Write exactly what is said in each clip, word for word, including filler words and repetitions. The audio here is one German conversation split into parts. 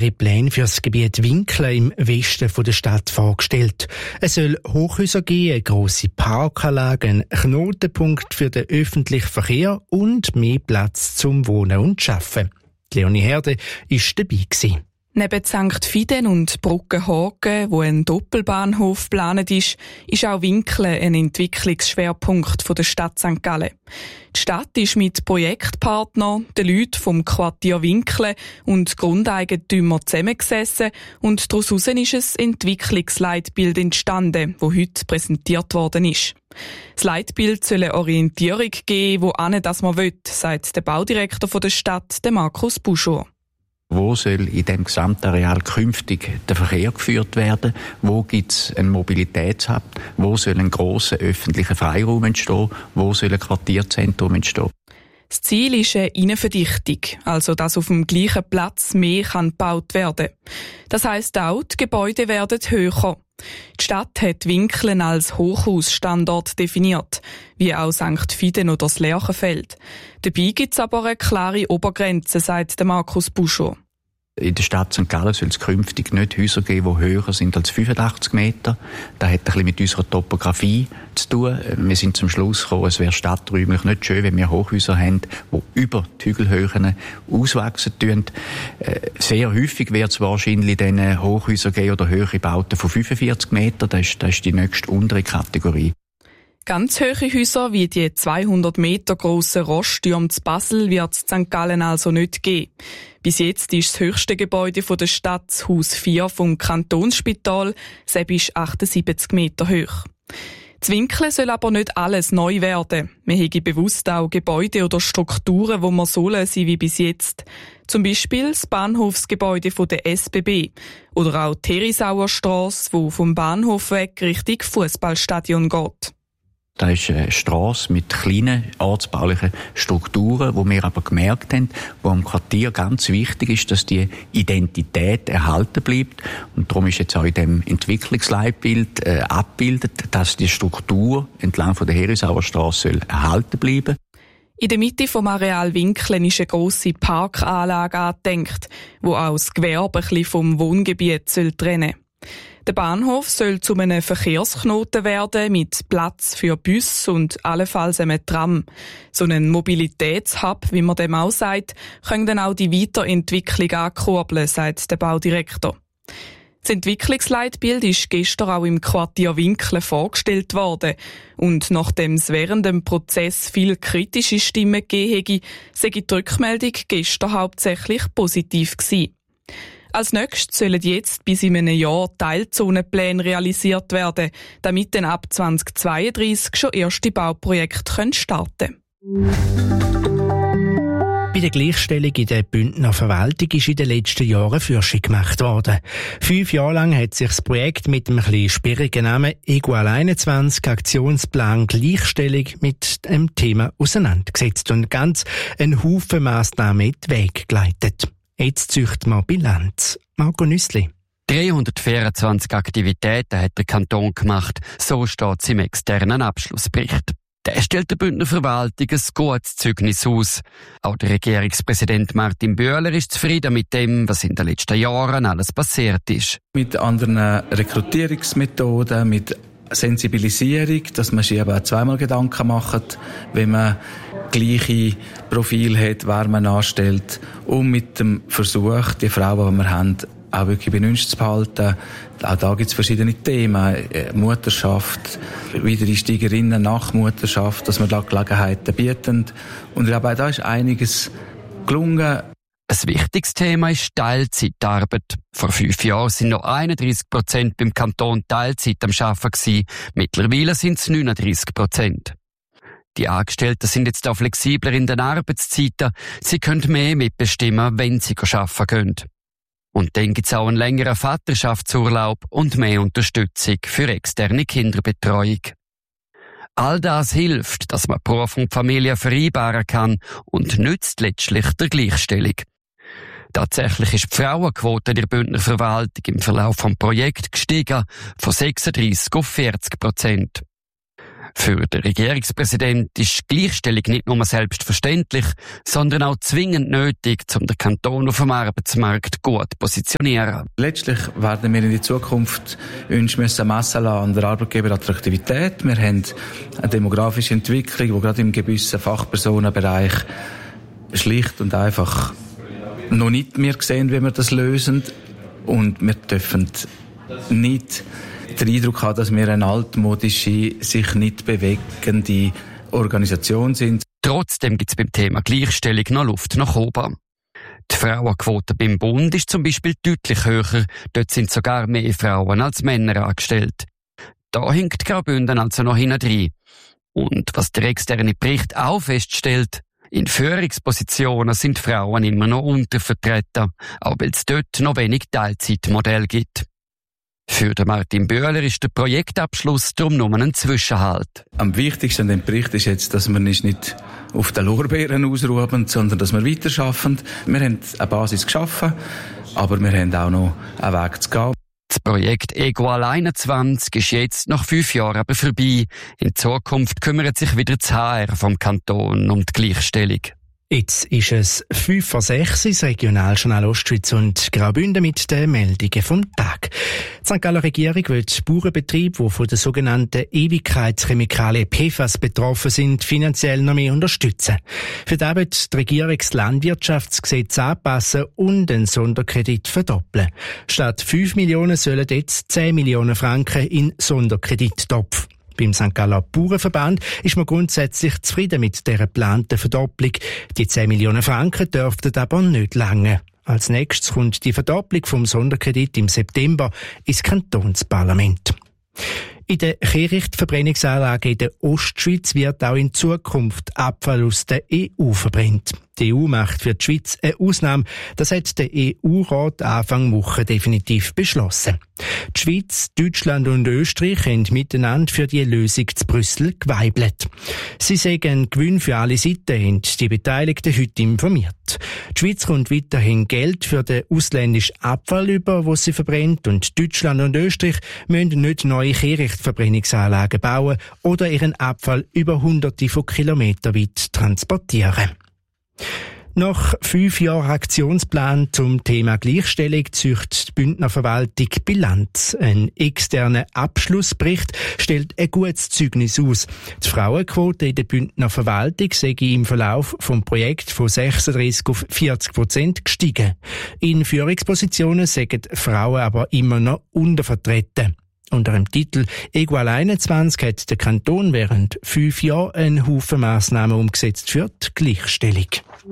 neue Pläne für das Gebiet Winkle im Westen der Stadt vorgestellt. Es soll Hochhäuser geben, eine grosse Parkanlage, einen Knotenpunkt für den öffentlichen Verkehr und mehr Platz zum Wohnen und Arbeiten. Leonie Herde war dabei gewesen. Neben Sankt Fiden und Bruggenhagen, wo ein Doppelbahnhof geplant ist, ist auch Winkle ein Entwicklungsschwerpunkt der Stadt Sankt Gallen. Die Stadt ist mit Projektpartnern, den Leuten vom Quartier Winkle und Grundeigentümern zusammengesessen und daraus ist ein Entwicklungsleitbild entstanden, das heute präsentiert worden ist. Das Leitbild soll eine Orientierung geben, wohin das man will, sagt der Baudirektor der Stadt, Markus Buschor. Wo soll in dem Gesamtareal künftig der Verkehr geführt werden? Wo gibt es einen Mobilitätshub? Wo soll ein grosser öffentlicher Freiraum entstehen? Wo soll ein Quartierzentrum entstehen? Das Ziel ist eine Innenverdichtung, also dass auf dem gleichen Platz mehr kann gebaut werden kann. Das heisst auch, die Gebäude werden höher. Die Stadt hat Winklen als Hochhausstandort definiert, wie auch Sankt Fiden oder das Lerchenfeld. Dabei gibt es aber eine klare Obergrenze, sagt Markus Buschor. In der Stadt Sankt Gallen soll es künftig nicht Häuser geben, die höher sind als fünfundachtzig Meter. Das hat ein bisschen mit unserer Topografie zu tun. Wir sind zum Schluss gekommen, es wäre stadträumlich nicht schön, wenn wir Hochhäuser haben, die über die Hügelhöhen auswachsen tun. Sehr häufig wird es wahrscheinlich dann Hochhäuser geben oder höhere Bauten von fünfundvierzig Meter. Das ist, das ist die nächste untere Kategorie. Ganz hohe Häuser wie die zweihundert Meter grossen Rosttürme zu Basel wird es in Sankt Gallen also nicht geben. Bis jetzt ist das höchste Gebäude der Stadt das Haus vier vom Kantonsspital, das ist achtundsiebzig Meter hoch. Das Winkle soll aber nicht alles neu werden. Wir haben bewusst auch Gebäude oder Strukturen, die man sollen sein wie bis jetzt. Zum Beispiel das Bahnhofsgebäude der S B B oder auch die Herisauer Strasse, die vom Bahnhof weg Richtung Fußballstadion geht. Das ist eine Strasse mit kleinen ortsbaulichen Strukturen, wo wir aber gemerkt haben, wo im Quartier ganz wichtig ist, dass die Identität erhalten bleibt. Und darum ist jetzt auch in dem Entwicklungsleitbild äh, abgebildet, dass die Struktur entlang von der Herisauer Strasse soll erhalten bleiben. In der Mitte vom Areal Winklen ist eine grosse Parkanlage angedenkt, wo auch das Gewerbe ein bisschen vom Wohngebiet trennen soll. Der Bahnhof soll zu einem Verkehrsknoten werden mit Platz für Busse und allenfalls einem Tram. So einen Mobilitätshub, wie man dem auch sagt, können dann auch die Weiterentwicklung ankurbeln, sagt der Baudirektor. Das Entwicklungsleitbild ist gestern auch im Quartier Winkle vorgestellt worden. Und nachdem es während dem Prozess viel kritische Stimmen gegeben hätte, sei die Rückmeldung gestern hauptsächlich positiv gewesen. Als nächstes sollen jetzt bis in einem Jahr Teilzonenpläne realisiert werden, damit dann ab zweitausendzweiunddreissig schon erste Bauprojekte starten können. Bei der Gleichstellung in der Bündner Verwaltung ist in den letzten Jahren Forschung gemacht worden. Fünf Jahre lang hat sich das Projekt mit dem etwas sperrigen Namen Equal einundzwanzig Aktionsplan Gleichstellung mit dem Thema auseinandergesetzt und ganz einen Haufen Massnahmen in den Weg geleitet. Jetzt züchten wir Bilanz. Marco Nüssli. dreihundertvierundzwanzig Aktivitäten hat der Kanton gemacht, so steht es im externen Abschlussbericht. Der stellt der Bündner Verwaltung ein gutes Zeugnis aus. Auch der Regierungspräsident Martin Bühler ist zufrieden mit dem, was in den letzten Jahren alles passiert ist. Mit anderen Rekrutierungsmethoden, mit Sensibilisierung, dass man sich eben auch zweimal Gedanken macht, wenn man gleiche Profil hat, wer man anstellt, und mit dem Versuch, die Frauen, die wir haben, auch wirklich bei uns zu behalten. Auch da gibt es verschiedene Themen. Mutterschaft, Wiedereinsteigerinnen nach Mutterschaft, dass wir da Gelegenheiten bieten. Und ich glaube, auch da ist einiges gelungen. Ein wichtiges Thema ist Teilzeitarbeit. Vor fünf Jahren sind noch einunddreissig Prozent beim Kanton Teilzeit am Arbeiten gewesen. Mittlerweile sind es neununddreissig Prozent. Die Angestellten sind jetzt auch flexibler in den Arbeitszeiten. Sie können mehr mitbestimmen, wenn sie arbeiten können. Und dann gibt es auch einen längeren Vaterschaftsurlaub und mehr Unterstützung für externe Kinderbetreuung. All das hilft, dass man Beruf und Familie vereinbaren kann und nützt letztlich der Gleichstellung. Tatsächlich ist die Frauenquote der Bündner Verwaltung im Verlauf des Projekts gestiegen, von sechsunddreissig auf vierzig Prozent. Für den Regierungspräsidenten ist Gleichstellung nicht nur selbstverständlich, sondern auch zwingend nötig, um den Kanton auf dem Arbeitsmarkt gut zu positionieren. Letztlich werden wir in die Zukunft uns messen lassen an der Arbeitgeberattraktivität. Wir haben eine demografische Entwicklung, die gerade im gewissen Fachpersonenbereich schlicht und einfach noch nicht mehr sehen, wie wir das lösen. Und wir dürfen nicht den Eindruck haben, dass wir eine altmodische, sich nicht bewegende Organisation sind. Trotzdem gibt es beim Thema Gleichstellung noch Luft nach oben. Die Frauenquote beim Bund ist zum Beispiel deutlich höher. Dort sind sogar mehr Frauen als Männer angestellt. Da hinkt Graubünden also noch hinein. Und was der externe Bericht auch feststellt, in Führungspositionen sind Frauen immer noch untervertreten, auch weil es dort noch wenig Teilzeitmodell gibt. Für den Martin Böhler ist der Projektabschluss darum nur ein Zwischenhalt. Am wichtigsten an dem Bericht ist jetzt, dass wir uns nicht auf den Lorbeeren ausruhen, sondern dass wir weiterarbeiten. Wir haben eine Basis geschaffen, aber wir haben auch noch einen Weg zu gehen. Das Projekt Equal einundzwanzig ist jetzt nach fünf Jahren aber vorbei. In Zukunft kümmert sich wieder das H R vom Kanton um die Gleichstellung. Jetzt ist es fünf vor sechs, das Regionaljournal Ostschweiz und Graubünden mit den Meldungen vom Tag. Die Sankt Galler Regierung will die Bauernbetriebe, die von der sogenannten Ewigkeitschemikalien P F A S betroffen sind, finanziell noch mehr unterstützen. Für das wird die Regierung das Landwirtschaftsgesetz anpassen und einen Sonderkredit verdoppeln. Statt fünf Millionen sollen jetzt zehn Millionen Franken in Sonderkredittopf. Beim Sankt Galler Bauernverband ist man grundsätzlich zufrieden mit dieser geplanten Verdopplung. Die zehn Millionen Franken dürften aber nicht lange. Als nächstes kommt die Verdopplung vom Sonderkredit im September ins Kantonsparlament. In der Kehrichtverbrennungsanlage in der Ostschweiz wird auch in Zukunft Abfall aus der E U verbrennt. Die E U macht für die Schweiz eine Ausnahme. Das hat der E U-Rat Anfang Woche definitiv beschlossen. Die Schweiz, Deutschland und Österreich haben miteinander für die Lösung zu Brüssel geweibelt. Sie sagen ein Gewinn für alle Seiten, haben die Beteiligten heute informiert. Die Schweiz kommt weiterhin Geld für den ausländischen Abfall über, wo sie verbrennt, und Deutschland und Österreich müssen nicht neue Kehrichtverbrennungsanlagen bauen oder ihren Abfall über hunderte von Kilometern weit transportieren. Nach fünf Jahren Aktionsplan zum Thema Gleichstellung zieht die Bündner Verwaltung Bilanz. Ein externer Abschlussbericht stellt ein gutes Zeugnis aus. Die Frauenquote in der Bündner Verwaltung sei im Verlauf vom Projekt von sechsunddreißig auf vierzig Prozent gestiegen. In Führungspositionen sind Frauen aber immer noch untervertreten. Unter dem Titel Equal einundzwanzig hat der Kanton während fünf Jahren einen Haufen Massnahmen umgesetzt für die Gleichstellung.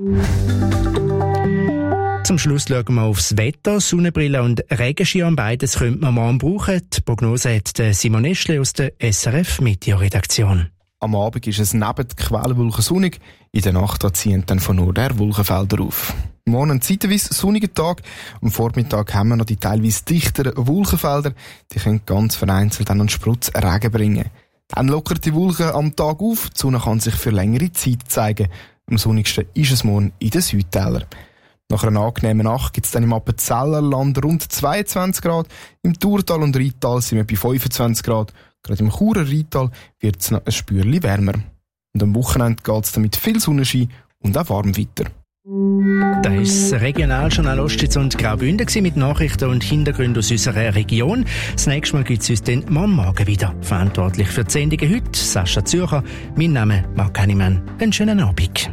Zum Schluss schauen wir aufs Wetter. Sonnenbrille und Regenschirm, beides könnte man morgen brauchen. Die Prognose hat Simon Eschle aus der S R F Meteoredaktion. Am Abend ist es neben den Quellwolken sonnig. In der Nacht ziehen dann von Nord Wolkenfelder auf. Morgen ein zeitweise sonniger Tag. Am Vormittag haben wir noch die teilweise dichteren Wolkenfelder. Die können ganz vereinzelt dann einen Sprutz Regen bringen. Dann lockert die Wolken am Tag auf. Die Sonne kann sich für längere Zeit zeigen. Am sonnigsten ist es morgen in den Südtälern. Nach einer angenehmen Nacht gibt es dann im Appenzellerland rund zweiundzwanzig Grad. Im Thurtal und Rheintal sind wir bei fünfundzwanzig Grad. Gerade im Churer Rheintal wird es noch ein Spürchen wärmer. Und am Wochenende geht es dann mit viel Sonnenschein und auch warm weiter. Das war das Regionaljournal Ostschweiz und Graubünden mit Nachrichten und Hintergründen aus unserer Region. Das nächste Mal gibt es uns dann morgen wieder. Verantwortlich für die Sendungen heute Sascha Zürcher. Mein Name ist Marc Hannemann. Einen schönen Abend.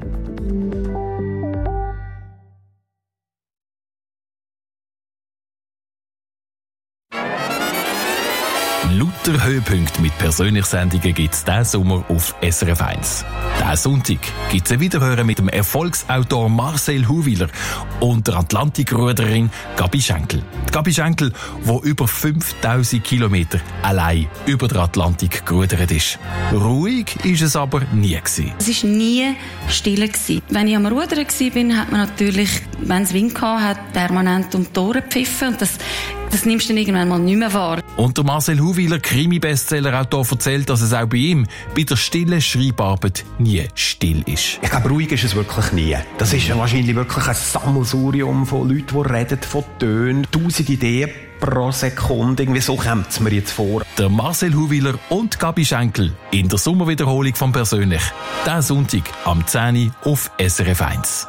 Lauter Höhepunkte mit persönlichen Sendungen gibt es diesen Sommer auf S R F eins. Diesen Sonntag gibt es ein Wiederhören mit dem Erfolgsautor Marcel Huwiler und der Atlantikruderin Gabi Schenkel. Die Gabi Schenkel, die über fünftausend Kilometer allein über den Atlantik gerudert ist. Ruhig ist es aber nie gewesen. Es war nie still gewesen. Wenn ich am Rudern war, hat man natürlich, wenn es Wind hatte, permanent um die Ohren gepfiffen. Und das Das nimmst du dann irgendwann mal nicht mehr wahr. Und der Marcel Huwiler, Krimi-Bestseller-Autor, erzählt, dass es auch bei ihm bei der stillen Schreibarbeit nie still ist. Ich glaube, ruhig ist es wirklich nie. Das ist wahrscheinlich wirklich ein Sammelsurium von Leuten, die reden, von Tönen, tausend Ideen pro Sekunde. Irgendwie so kommt es mir jetzt vor. Der Marcel Huwiler und Gabi Schenkel in der Sommerwiederholung von «Persönlich». Diesen Sonntag am zehn Uhr auf S R F eins.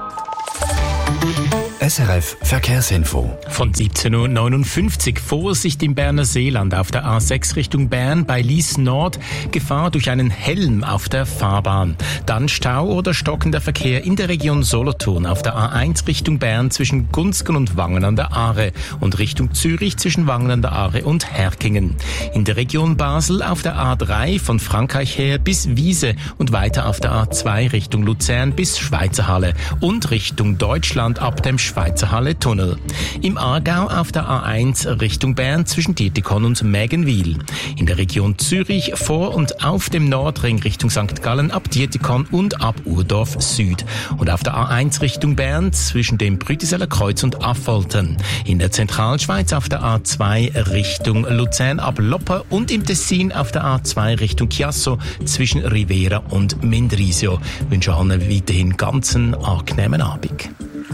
S R F Verkehrsinfo. Von siebzehn Uhr neunundfünfzig. Vorsicht im Berner Seeland auf der A sechs Richtung Bern bei Lies Nord. Gefahr durch einen Helm auf der Fahrbahn. Dann Stau oder stockender Verkehr in der Region Solothurn auf der A eins Richtung Bern zwischen Gunzgen und Wangen an der Aare und Richtung Zürich zwischen Wangen an der Aare und Herkingen. In der Region Basel auf der A drei von Frankreich her bis Wiese und weiter auf der A zwei Richtung Luzern bis Schweizerhalle und Richtung Deutschland ab dem Schweizerhalle-Tunnel. Im Aargau auf der A eins Richtung Bern zwischen Dietikon und Mägenwil. In der Region Zürich vor und auf dem Nordring Richtung Sankt Gallen ab Dietikon und ab Urdorf Süd. Und auf der A eins Richtung Bern zwischen dem Brütiseller Kreuz und Affolten. In der Zentralschweiz auf der A zwei Richtung Luzern ab Lopper und im Tessin auf der A zwei Richtung Chiasso zwischen Rivera und Mendrisio. Ich wünsche allen weiterhin ganz einen angenehmen Abend.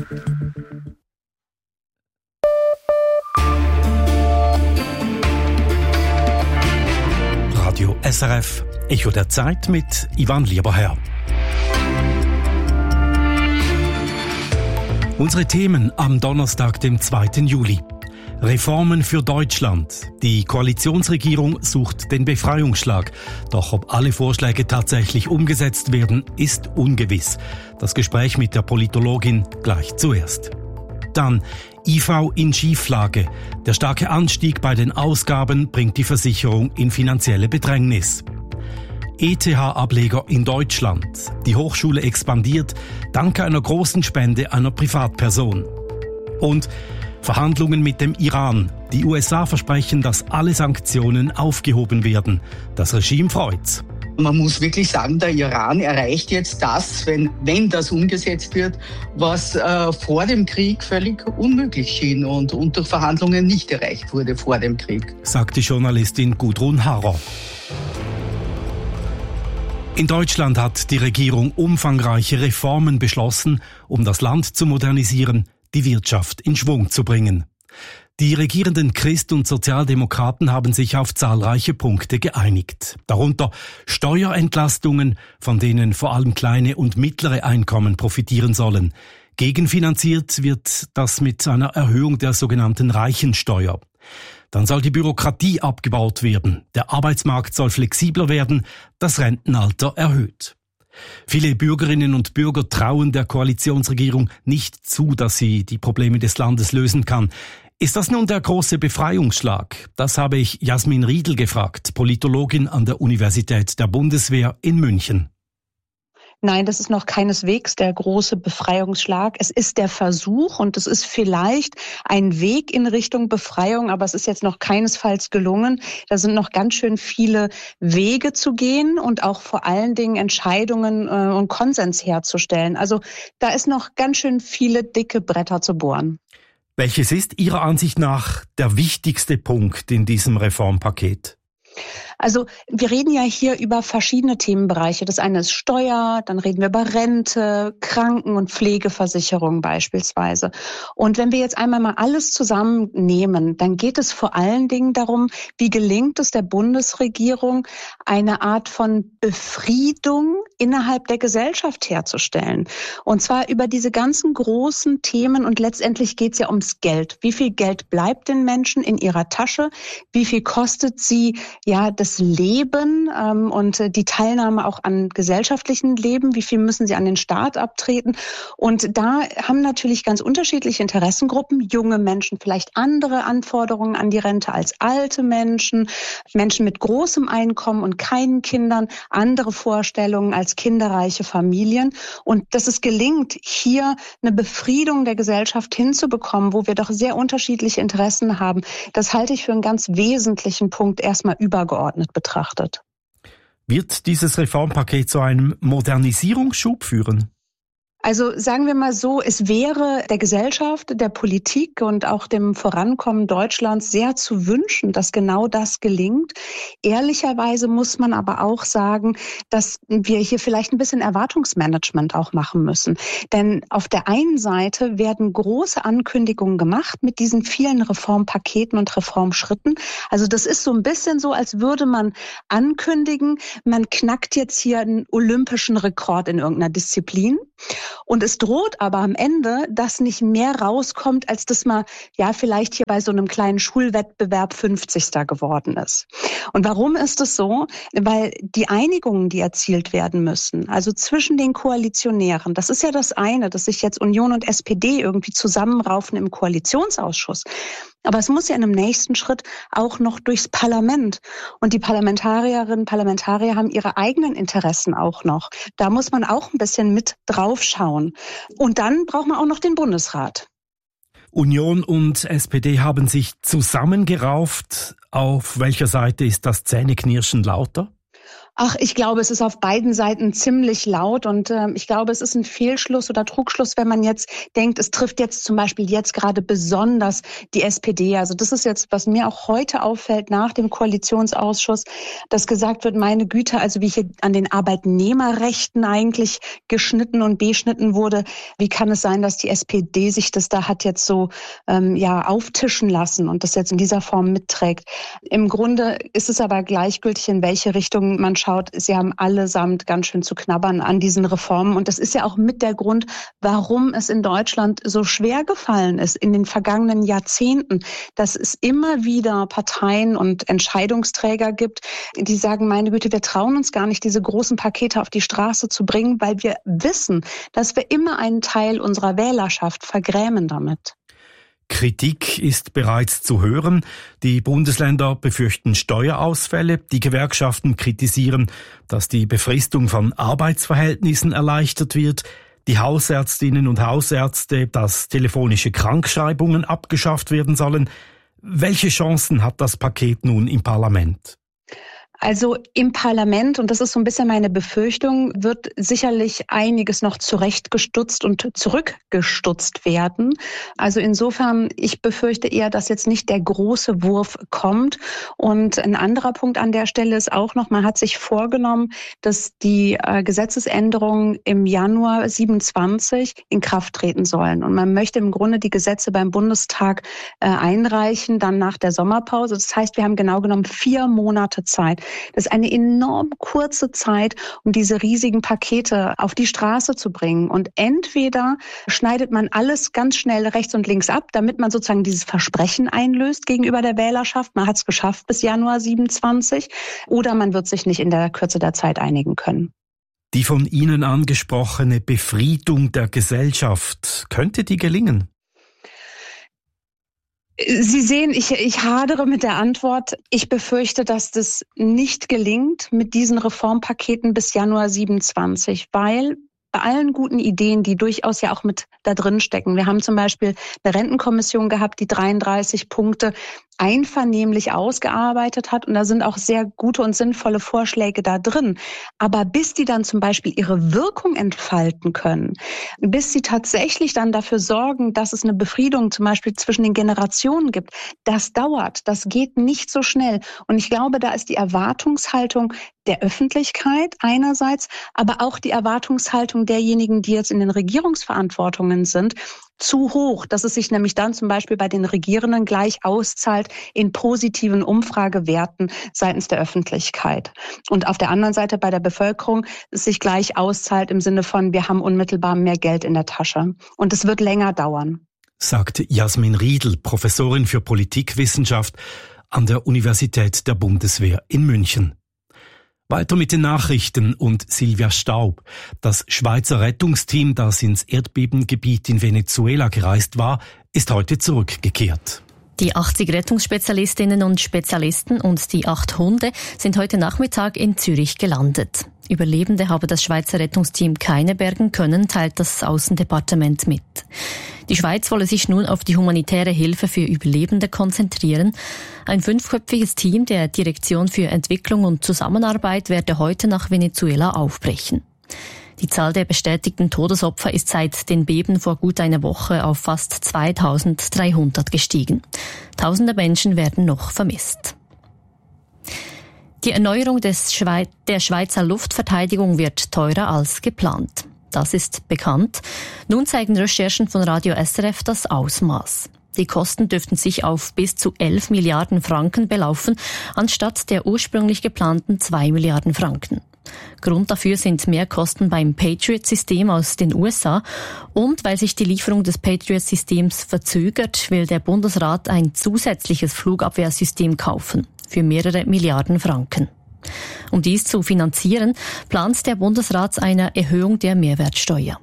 Radio S R F, Echo der Zeit mit Ivan Lieberherr. Unsere Themen am Donnerstag, dem zweiten Juli. Reformen für Deutschland. Die Koalitionsregierung sucht den Befreiungsschlag. Doch ob alle Vorschläge tatsächlich umgesetzt werden, ist ungewiss. Das Gespräch mit der Politologin gleich zuerst. Dann I V in Schieflage. Der starke Anstieg bei den Ausgaben bringt die Versicherung in finanzielle Bedrängnis. E T H-Ableger in Deutschland. Die Hochschule expandiert dank einer großen Spende einer Privatperson. Und Verhandlungen mit dem Iran. Die U S A versprechen, dass alle Sanktionen aufgehoben werden. Das Regime freut's. Man muss wirklich sagen, der Iran erreicht jetzt das, wenn, wenn das umgesetzt wird, was äh, vor dem Krieg völlig unmöglich schien und, und durch Verhandlungen nicht erreicht wurde vor dem Krieg. Sagt die Journalistin Gudrun Harrer. In Deutschland hat die Regierung umfangreiche Reformen beschlossen, um das Land zu modernisieren, die Wirtschaft in Schwung zu bringen. Die regierenden Christ- und Sozialdemokraten haben sich auf zahlreiche Punkte geeinigt. Darunter Steuerentlastungen, von denen vor allem kleine und mittlere Einkommen profitieren sollen. Gegenfinanziert wird das mit einer Erhöhung der sogenannten Reichensteuer. Dann soll die Bürokratie abgebaut werden. Der Arbeitsmarkt soll flexibler werden, das Rentenalter erhöht. Viele Bürgerinnen und Bürger trauen der Koalitionsregierung nicht zu, dass sie die Probleme des Landes lösen kann. Ist das nun der große Befreiungsschlag? Das habe ich Jasmin Riedl gefragt, Politologin an der Universität der Bundeswehr in München. Nein, das ist noch keineswegs der große Befreiungsschlag. Es ist der Versuch und es ist vielleicht ein Weg in Richtung Befreiung, aber es ist jetzt noch keinesfalls gelungen. Da sind noch ganz schön viele Wege zu gehen und auch vor allen Dingen Entscheidungen äh, und Konsens herzustellen. Also da ist noch ganz schön viele dicke Bretter zu bohren. Welches ist Ihrer Ansicht nach der wichtigste Punkt in diesem Reformpaket? Also wir reden ja hier über verschiedene Themenbereiche. Das eine ist Steuer, dann reden wir über Rente, Kranken- und Pflegeversicherung beispielsweise. Und wenn wir jetzt einmal mal alles zusammennehmen, dann geht es vor allen Dingen darum, wie gelingt es der Bundesregierung, eine Art von Befriedung innerhalb der Gesellschaft herzustellen. Und zwar über diese ganzen großen Themen und letztendlich geht es ja ums Geld. Wie viel Geld bleibt den Menschen in ihrer Tasche? Wie viel kostet sie ja das Leben ähm, und die Teilnahme auch an gesellschaftlichen Leben? Wie viel müssen sie an den Staat abtreten? Und da haben natürlich ganz unterschiedliche Interessengruppen, junge Menschen vielleicht andere Anforderungen an die Rente als alte Menschen, Menschen mit großem Einkommen und keinen Kindern, andere Vorstellungen als kinderreiche Familien. Und dass es gelingt, hier eine Befriedung der Gesellschaft hinzubekommen, wo wir doch sehr unterschiedliche Interessen haben, das halte ich für einen ganz wesentlichen Punkt erstmal übergeordnet betrachtet. Wird dieses Reformpaket zu einem Modernisierungsschub führen? Also sagen wir mal so, es wäre der Gesellschaft, der Politik und auch dem Vorankommen Deutschlands sehr zu wünschen, dass genau das gelingt. Ehrlicherweise muss man aber auch sagen, dass wir hier vielleicht ein bisschen Erwartungsmanagement auch machen müssen. Denn auf der einen Seite werden große Ankündigungen gemacht mit diesen vielen Reformpaketen und Reformschritten. Also das ist so ein bisschen so, als würde man ankündigen, man knackt jetzt hier einen olympischen Rekord in irgendeiner Disziplin. Und es droht aber am Ende, dass nicht mehr rauskommt, als dass man ja vielleicht hier bei so einem kleinen Schulwettbewerb fünfzigster geworden ist. Und warum ist es so? Weil die Einigungen, die erzielt werden müssen, also zwischen den Koalitionären, das ist ja das eine, dass sich jetzt Union und S P D irgendwie zusammenraufen im Koalitionsausschuss. Aber es muss ja in einem nächsten Schritt auch noch durchs Parlament. Und die Parlamentarierinnen und Parlamentarier haben ihre eigenen Interessen auch noch. Da muss man auch ein bisschen mit draufschauen. Und dann braucht man auch noch den Bundesrat. Union und S P D haben sich zusammengerauft. Auf welcher Seite ist das Zähneknirschen lauter? Ach, ich glaube, es ist auf beiden Seiten ziemlich laut und äh, ich glaube, es ist ein Fehlschluss oder Trugschluss, wenn man jetzt denkt, es trifft jetzt zum Beispiel jetzt gerade besonders die S P D. Also das ist jetzt, was mir auch heute auffällt nach dem Koalitionsausschuss, dass gesagt wird, meine Güte, also wie hier an den Arbeitnehmerrechten eigentlich geschnitten und beschnitten wurde, wie kann es sein, dass die S P D sich das da hat jetzt so ähm, ja auftischen lassen und das jetzt in dieser Form mitträgt. Im Grunde ist es aber gleichgültig, in welche Richtung man schaut. Sie haben allesamt ganz schön zu knabbern an diesen Reformen. Und das ist ja auch mit der Grund, warum es in Deutschland so schwer gefallen ist in den vergangenen Jahrzehnten, dass es immer wieder Parteien und Entscheidungsträger gibt, die sagen, meine Güte, wir trauen uns gar nicht, diese großen Pakete auf die Straße zu bringen, weil wir wissen, dass wir immer einen Teil unserer Wählerschaft vergrämen damit. Kritik ist bereits zu hören. Die Bundesländer befürchten Steuerausfälle. Die Gewerkschaften kritisieren, dass die Befristung von Arbeitsverhältnissen erleichtert wird. Die Hausärztinnen und Hausärzte, dass telefonische Krankschreibungen abgeschafft werden sollen. Welche Chancen hat das Paket nun im Parlament? Also im Parlament, und das ist so ein bisschen meine Befürchtung, wird sicherlich einiges noch zurechtgestutzt und zurückgestutzt werden. Also insofern, ich befürchte eher, dass jetzt nicht der große Wurf kommt. Und ein anderer Punkt an der Stelle ist auch noch, man hat sich vorgenommen, dass die äh, Gesetzesänderungen im Januar siebenundzwanzig in Kraft treten sollen. Und man möchte im Grunde die Gesetze beim Bundestag äh, einreichen, dann nach der Sommerpause. Das heißt, wir haben genau genommen vier Monate Zeit. Das ist eine enorm kurze Zeit, um diese riesigen Pakete auf die Straße zu bringen. Und entweder schneidet man alles ganz schnell rechts und links ab, damit man sozusagen dieses Versprechen einlöst gegenüber der Wählerschaft. Man hat es geschafft bis Januar siebenundzwanzig. Oder man wird sich nicht in der Kürze der Zeit einigen können. Die von Ihnen angesprochene Befriedung der Gesellschaft, könnte die gelingen? Sie sehen, ich, ich hadere mit der Antwort. Ich befürchte, dass das nicht gelingt mit diesen Reformpaketen bis Januar siebenundzwanzig, weil bei allen guten Ideen, die durchaus ja auch mit da drin stecken. Wir haben zum Beispiel eine Rentenkommission gehabt, die dreiunddreißig Punkte einvernehmlich ausgearbeitet hat. Und da sind auch sehr gute und sinnvolle Vorschläge da drin. Aber bis die dann zum Beispiel ihre Wirkung entfalten können, bis sie tatsächlich dann dafür sorgen, dass es eine Befriedung zum Beispiel zwischen den Generationen gibt, das dauert. Das geht nicht so schnell. Und ich glaube, da ist die Erwartungshaltung der Öffentlichkeit einerseits, aber auch die Erwartungshaltung derjenigen, die jetzt in den Regierungsverantwortungen sind, zu hoch, dass es sich nämlich dann zum Beispiel bei den Regierenden gleich auszahlt in positiven Umfragewerten seitens der Öffentlichkeit. Und auf der anderen Seite bei der Bevölkerung es sich gleich auszahlt im Sinne von, wir haben unmittelbar mehr Geld in der Tasche. Und es wird länger dauern. Sagt Jasmin Riedl, Professorin für Politikwissenschaft an der Universität der Bundeswehr in München. Weiter mit den Nachrichten und Silvia Staub. Das Schweizer Rettungsteam, das ins Erdbebengebiet in Venezuela gereist war, ist heute zurückgekehrt. Die achtzig Rettungsspezialistinnen und Spezialisten und die acht Hunde sind heute Nachmittag in Zürich gelandet. Überlebende habe das Schweizer Rettungsteam keine bergen können, teilt das Aussendepartement mit. Die Schweiz wolle sich nun auf die humanitäre Hilfe für Überlebende konzentrieren. Ein fünfköpfiges Team der Direktion für Entwicklung und Zusammenarbeit werde heute nach Venezuela aufbrechen. Die Zahl der bestätigten Todesopfer ist seit den Beben vor gut einer Woche auf fast zweitausenddreihundert gestiegen. Tausende Menschen werden noch vermisst. Die Erneuerung des Schweiz, der Schweizer Luftverteidigung wird teurer als geplant. Das ist bekannt. Nun zeigen Recherchen von Radio S R F das Ausmaß. Die Kosten dürften sich auf bis zu elf Milliarden Franken belaufen, anstatt der ursprünglich geplanten zwei Milliarden Franken. Grund dafür sind Mehrkosten beim Patriot-System aus den U S A und weil sich die Lieferung des Patriot-Systems verzögert, will der Bundesrat ein zusätzliches Flugabwehrsystem kaufen für mehrere Milliarden Franken. Um dies zu finanzieren, plant der Bundesrat eine Erhöhung der Mehrwertsteuer.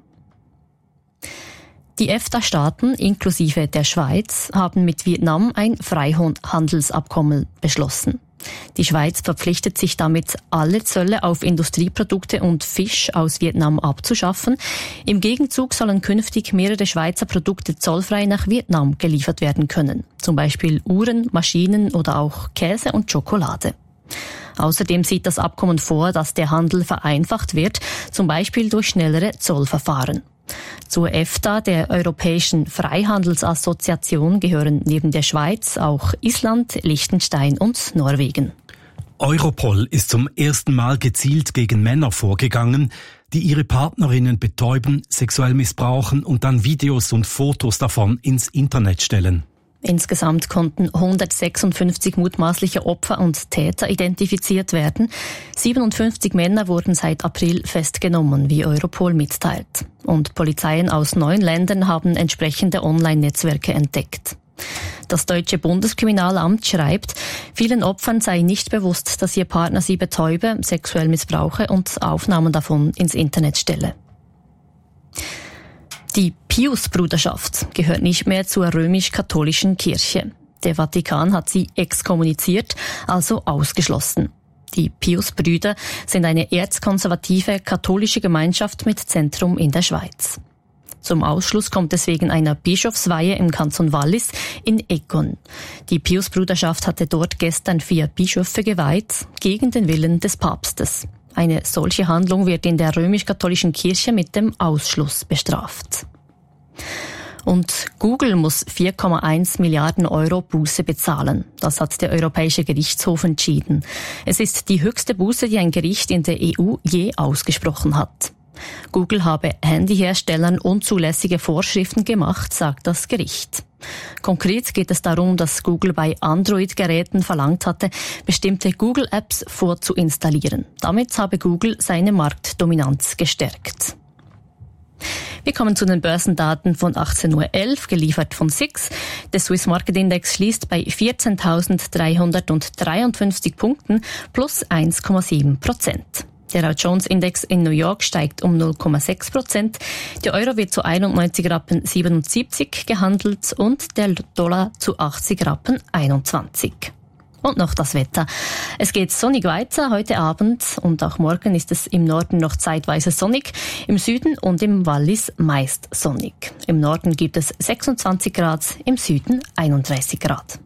Die EFTA-Staaten inklusive der Schweiz haben mit Vietnam ein Freihandelsabkommen beschlossen. Die Schweiz verpflichtet sich damit, alle Zölle auf Industrieprodukte und Fisch aus Vietnam abzuschaffen. Im Gegenzug sollen künftig mehrere Schweizer Produkte zollfrei nach Vietnam geliefert werden können. Zum Beispiel Uhren, Maschinen oder auch Käse und Schokolade. Außerdem sieht das Abkommen vor, dass der Handel vereinfacht wird, zum Beispiel durch schnellere Zollverfahren. Zur EFTA, der Europäischen Freihandelsassoziation, gehören neben der Schweiz auch Island, Liechtenstein und Norwegen. Europol ist zum ersten Mal gezielt gegen Männer vorgegangen, die ihre Partnerinnen betäuben, sexuell missbrauchen und dann Videos und Fotos davon ins Internet stellen. Insgesamt konnten hundertsechsundfünfzig mutmaßliche Opfer und Täter identifiziert werden. siebenundfünfzig Männer wurden seit April festgenommen, wie Europol mitteilt. Und Polizeien aus neun Ländern haben entsprechende Online-Netzwerke entdeckt. Das deutsche Bundeskriminalamt schreibt, vielen Opfern sei nicht bewusst, dass ihr Partner sie betäube, sexuell missbrauche und Aufnahmen davon ins Internet stelle. Die Pius-Bruderschaft gehört nicht mehr zur römisch-katholischen Kirche. Der Vatikan hat sie exkommuniziert, also ausgeschlossen. Die Pius-Brüder sind eine erzkonservative katholische Gemeinschaft mit Zentrum in der Schweiz. Zum Ausschluss kommt es wegen einer Bischofsweihe im Kanton Wallis in Egon. Die Pius-Bruderschaft hatte dort gestern vier Bischöfe geweiht, gegen den Willen des Papstes. Eine solche Handlung wird in der römisch-katholischen Kirche mit dem Ausschluss bestraft. Und Google muss vier Komma eins Milliarden Euro Buße bezahlen. Das hat der Europäische Gerichtshof entschieden. Es ist die höchste Buße, die ein Gericht in der E U je ausgesprochen hat. Google habe Handyherstellern unzulässige Vorschriften gemacht, sagt das Gericht. Konkret geht es darum, dass Google bei Android-Geräten verlangt hatte, bestimmte Google-Apps vorzuinstallieren. Damit habe Google seine Marktdominanz gestärkt. Wir kommen zu den Börsendaten von achtzehn Uhr elf, geliefert von S I X. Der Swiss Market Index schließt bei vierzehntausenddreihundertdreiundfünfzig Punkten plus eins Komma sieben Prozent. Der Dow Jones Index in New York steigt um null Komma sechs Prozent. Der Euro wird zu einundneunzig Rappen siebenundsiebzig gehandelt und der Dollar zu achtzig Rappen einundzwanzig. Und noch das Wetter. Es geht sonnig weiter heute Abend und auch morgen ist es im Norden noch zeitweise sonnig, im Süden und im Wallis meist sonnig. Im Norden gibt es sechsundzwanzig Grad, im Süden einunddreißig Grad.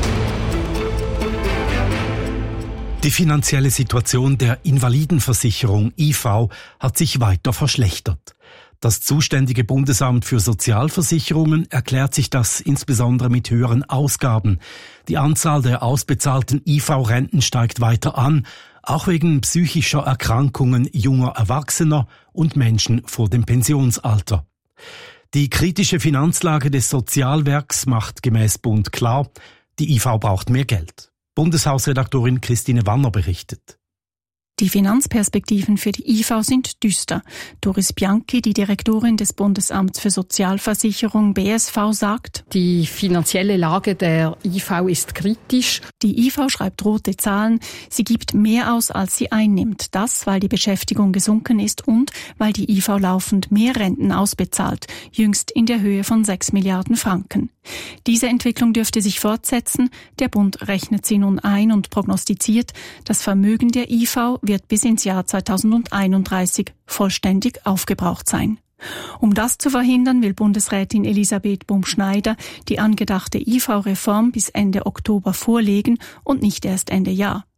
Die finanzielle Situation der Invalidenversicherung I V hat sich weiter verschlechtert. Das zuständige Bundesamt für Sozialversicherungen erklärt sich das insbesondere mit höheren Ausgaben. Die Anzahl der ausbezahlten I V-Renten steigt weiter an, auch wegen psychischer Erkrankungen junger Erwachsener und Menschen vor dem Pensionsalter. Die kritische Finanzlage des Sozialwerks macht gemäß Bund klar, die I V braucht mehr Geld. Bundeshausredaktorin Christine Wanner berichtet. Die Finanzperspektiven für die I V sind düster. Doris Bianchi, die Direktorin des Bundesamts für Sozialversicherung B S V, sagt: Die finanzielle Lage der I V ist kritisch. Die I V schreibt rote Zahlen. Sie gibt mehr aus, als sie einnimmt. Das, weil die Beschäftigung gesunken ist und weil die I V laufend mehr Renten ausbezahlt, jüngst in der Höhe von sechs Milliarden Franken. Diese Entwicklung dürfte sich fortsetzen. Der Bund rechnet sie nun ein und prognostiziert, das Vermögen der I V wird bis ins Jahr zweitausendeinunddreißig vollständig aufgebraucht sein. Um das zu verhindern, will Bundesrätin Elisabeth Bumschneider die angedachte I V-Reform bis Ende Oktober vorlegen und nicht erst Ende Jahr.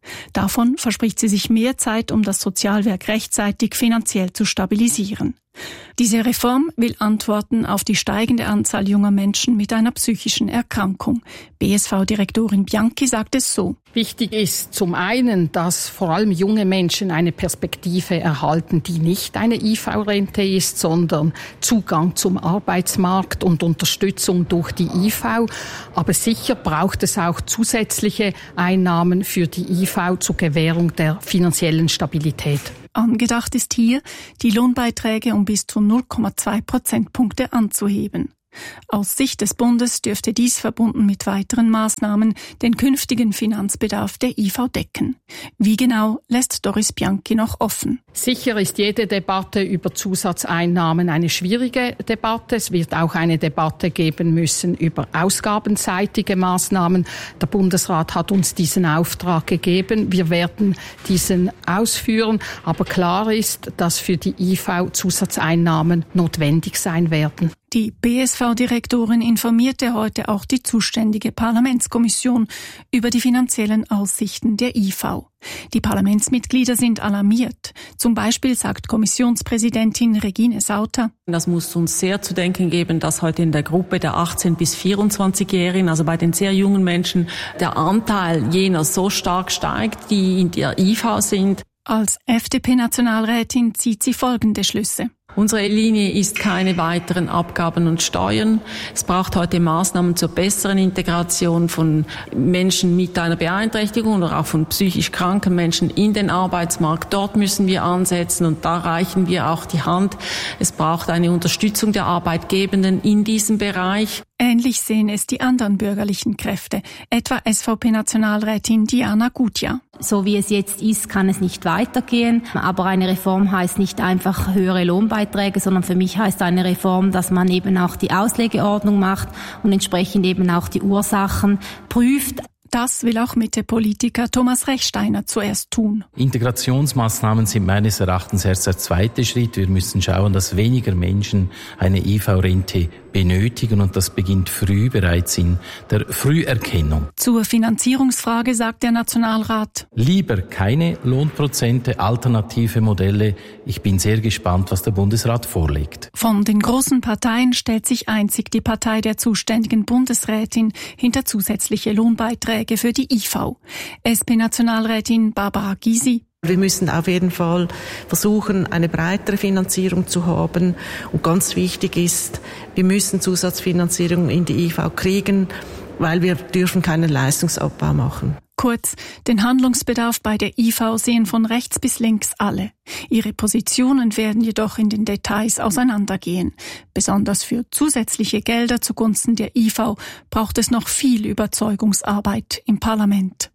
Davon verspricht sie sich mehr Zeit, um das Sozialwerk rechtzeitig finanziell zu stabilisieren. Diese Reform will Antworten auf die steigende Anzahl junger Menschen mit einer psychischen Erkrankung. B S V-Direktorin Bianchi sagt es so. Wichtig ist zum einen, dass vor allem junge Menschen eine Perspektive erhalten, die nicht eine I V-Rente ist, sondern Zugang zum Arbeitsmarkt und Unterstützung durch die I V. Aber sicher braucht es auch zusätzliche Einnahmen für die I V zur Gewährung der finanziellen Stabilität. Angedacht ist hier, die Lohnbeiträge um bis zu null Komma zwei Prozentpunkte anzuheben. Aus Sicht des Bundes dürfte dies verbunden mit weiteren Maßnahmen den künftigen Finanzbedarf der I V decken. Wie genau, lässt Doris Bianchi noch offen. Sicher ist jede Debatte über Zusatzeinnahmen eine schwierige Debatte. Es wird auch eine Debatte geben müssen über ausgabenseitige Maßnahmen. Der Bundesrat hat uns diesen Auftrag gegeben. Wir werden diesen ausführen. Aber klar ist, dass für die I V Zusatzeinnahmen notwendig sein werden. Die B S V-Direktorin informierte heute auch die zuständige Parlamentskommission über die finanziellen Aussichten der I V. Die Parlamentsmitglieder sind alarmiert. Zum Beispiel sagt Kommissionspräsidentin Regine Sauter: Das muss uns sehr zu denken geben, dass heute in der Gruppe der achtzehn- bis vierundzwanzigjährigen, also bei den sehr jungen Menschen, der Anteil jener so stark steigt, die in der I V sind. Als F D P-Nationalrätin zieht sie folgende Schlüsse. Unsere Linie ist keine weiteren Abgaben und Steuern. Es braucht heute Maßnahmen zur besseren Integration von Menschen mit einer Beeinträchtigung oder auch von psychisch kranken Menschen in den Arbeitsmarkt. Dort müssen wir ansetzen und da reichen wir auch die Hand. Es braucht eine Unterstützung der Arbeitgebenden in diesem Bereich. Ähnlich sehen es die anderen bürgerlichen Kräfte, etwa S V P-Nationalrätin Diana Gutjahr. So wie es jetzt ist, kann es nicht weitergehen. Aber eine Reform heißt nicht einfach höhere Lohnbeiträge, sondern für mich heißt eine Reform, dass man eben auch die Auslegeordnung macht und entsprechend eben auch die Ursachen prüft. Das will auch Mitte-Politiker Thomas Rechsteiner zuerst tun. Integrationsmaßnahmen sind meines Erachtens erst der zweite Schritt. Wir müssen schauen, dass weniger Menschen eine I V-Rente benötigen und das beginnt früh bereits in der Früherkennung. Zur Finanzierungsfrage sagt der Nationalrat: Lieber keine Lohnprozente, alternative Modelle. Ich bin sehr gespannt, was der Bundesrat vorlegt. Von den großen Parteien stellt sich einzig die Partei der zuständigen Bundesrätin hinter zusätzliche Lohnbeiträge für die I V. S P-Nationalrätin Barbara Gysi: Wir müssen auf jeden Fall versuchen, eine breitere Finanzierung zu haben. Und ganz wichtig ist, wir müssen Zusatzfinanzierung in die I V kriegen, weil wir dürfen keinen Leistungsabbau machen. Kurz, den Handlungsbedarf bei der I V sehen von rechts bis links alle. Ihre Positionen werden jedoch in den Details auseinandergehen. Besonders für zusätzliche Gelder zugunsten der I V braucht es noch viel Überzeugungsarbeit im Parlament.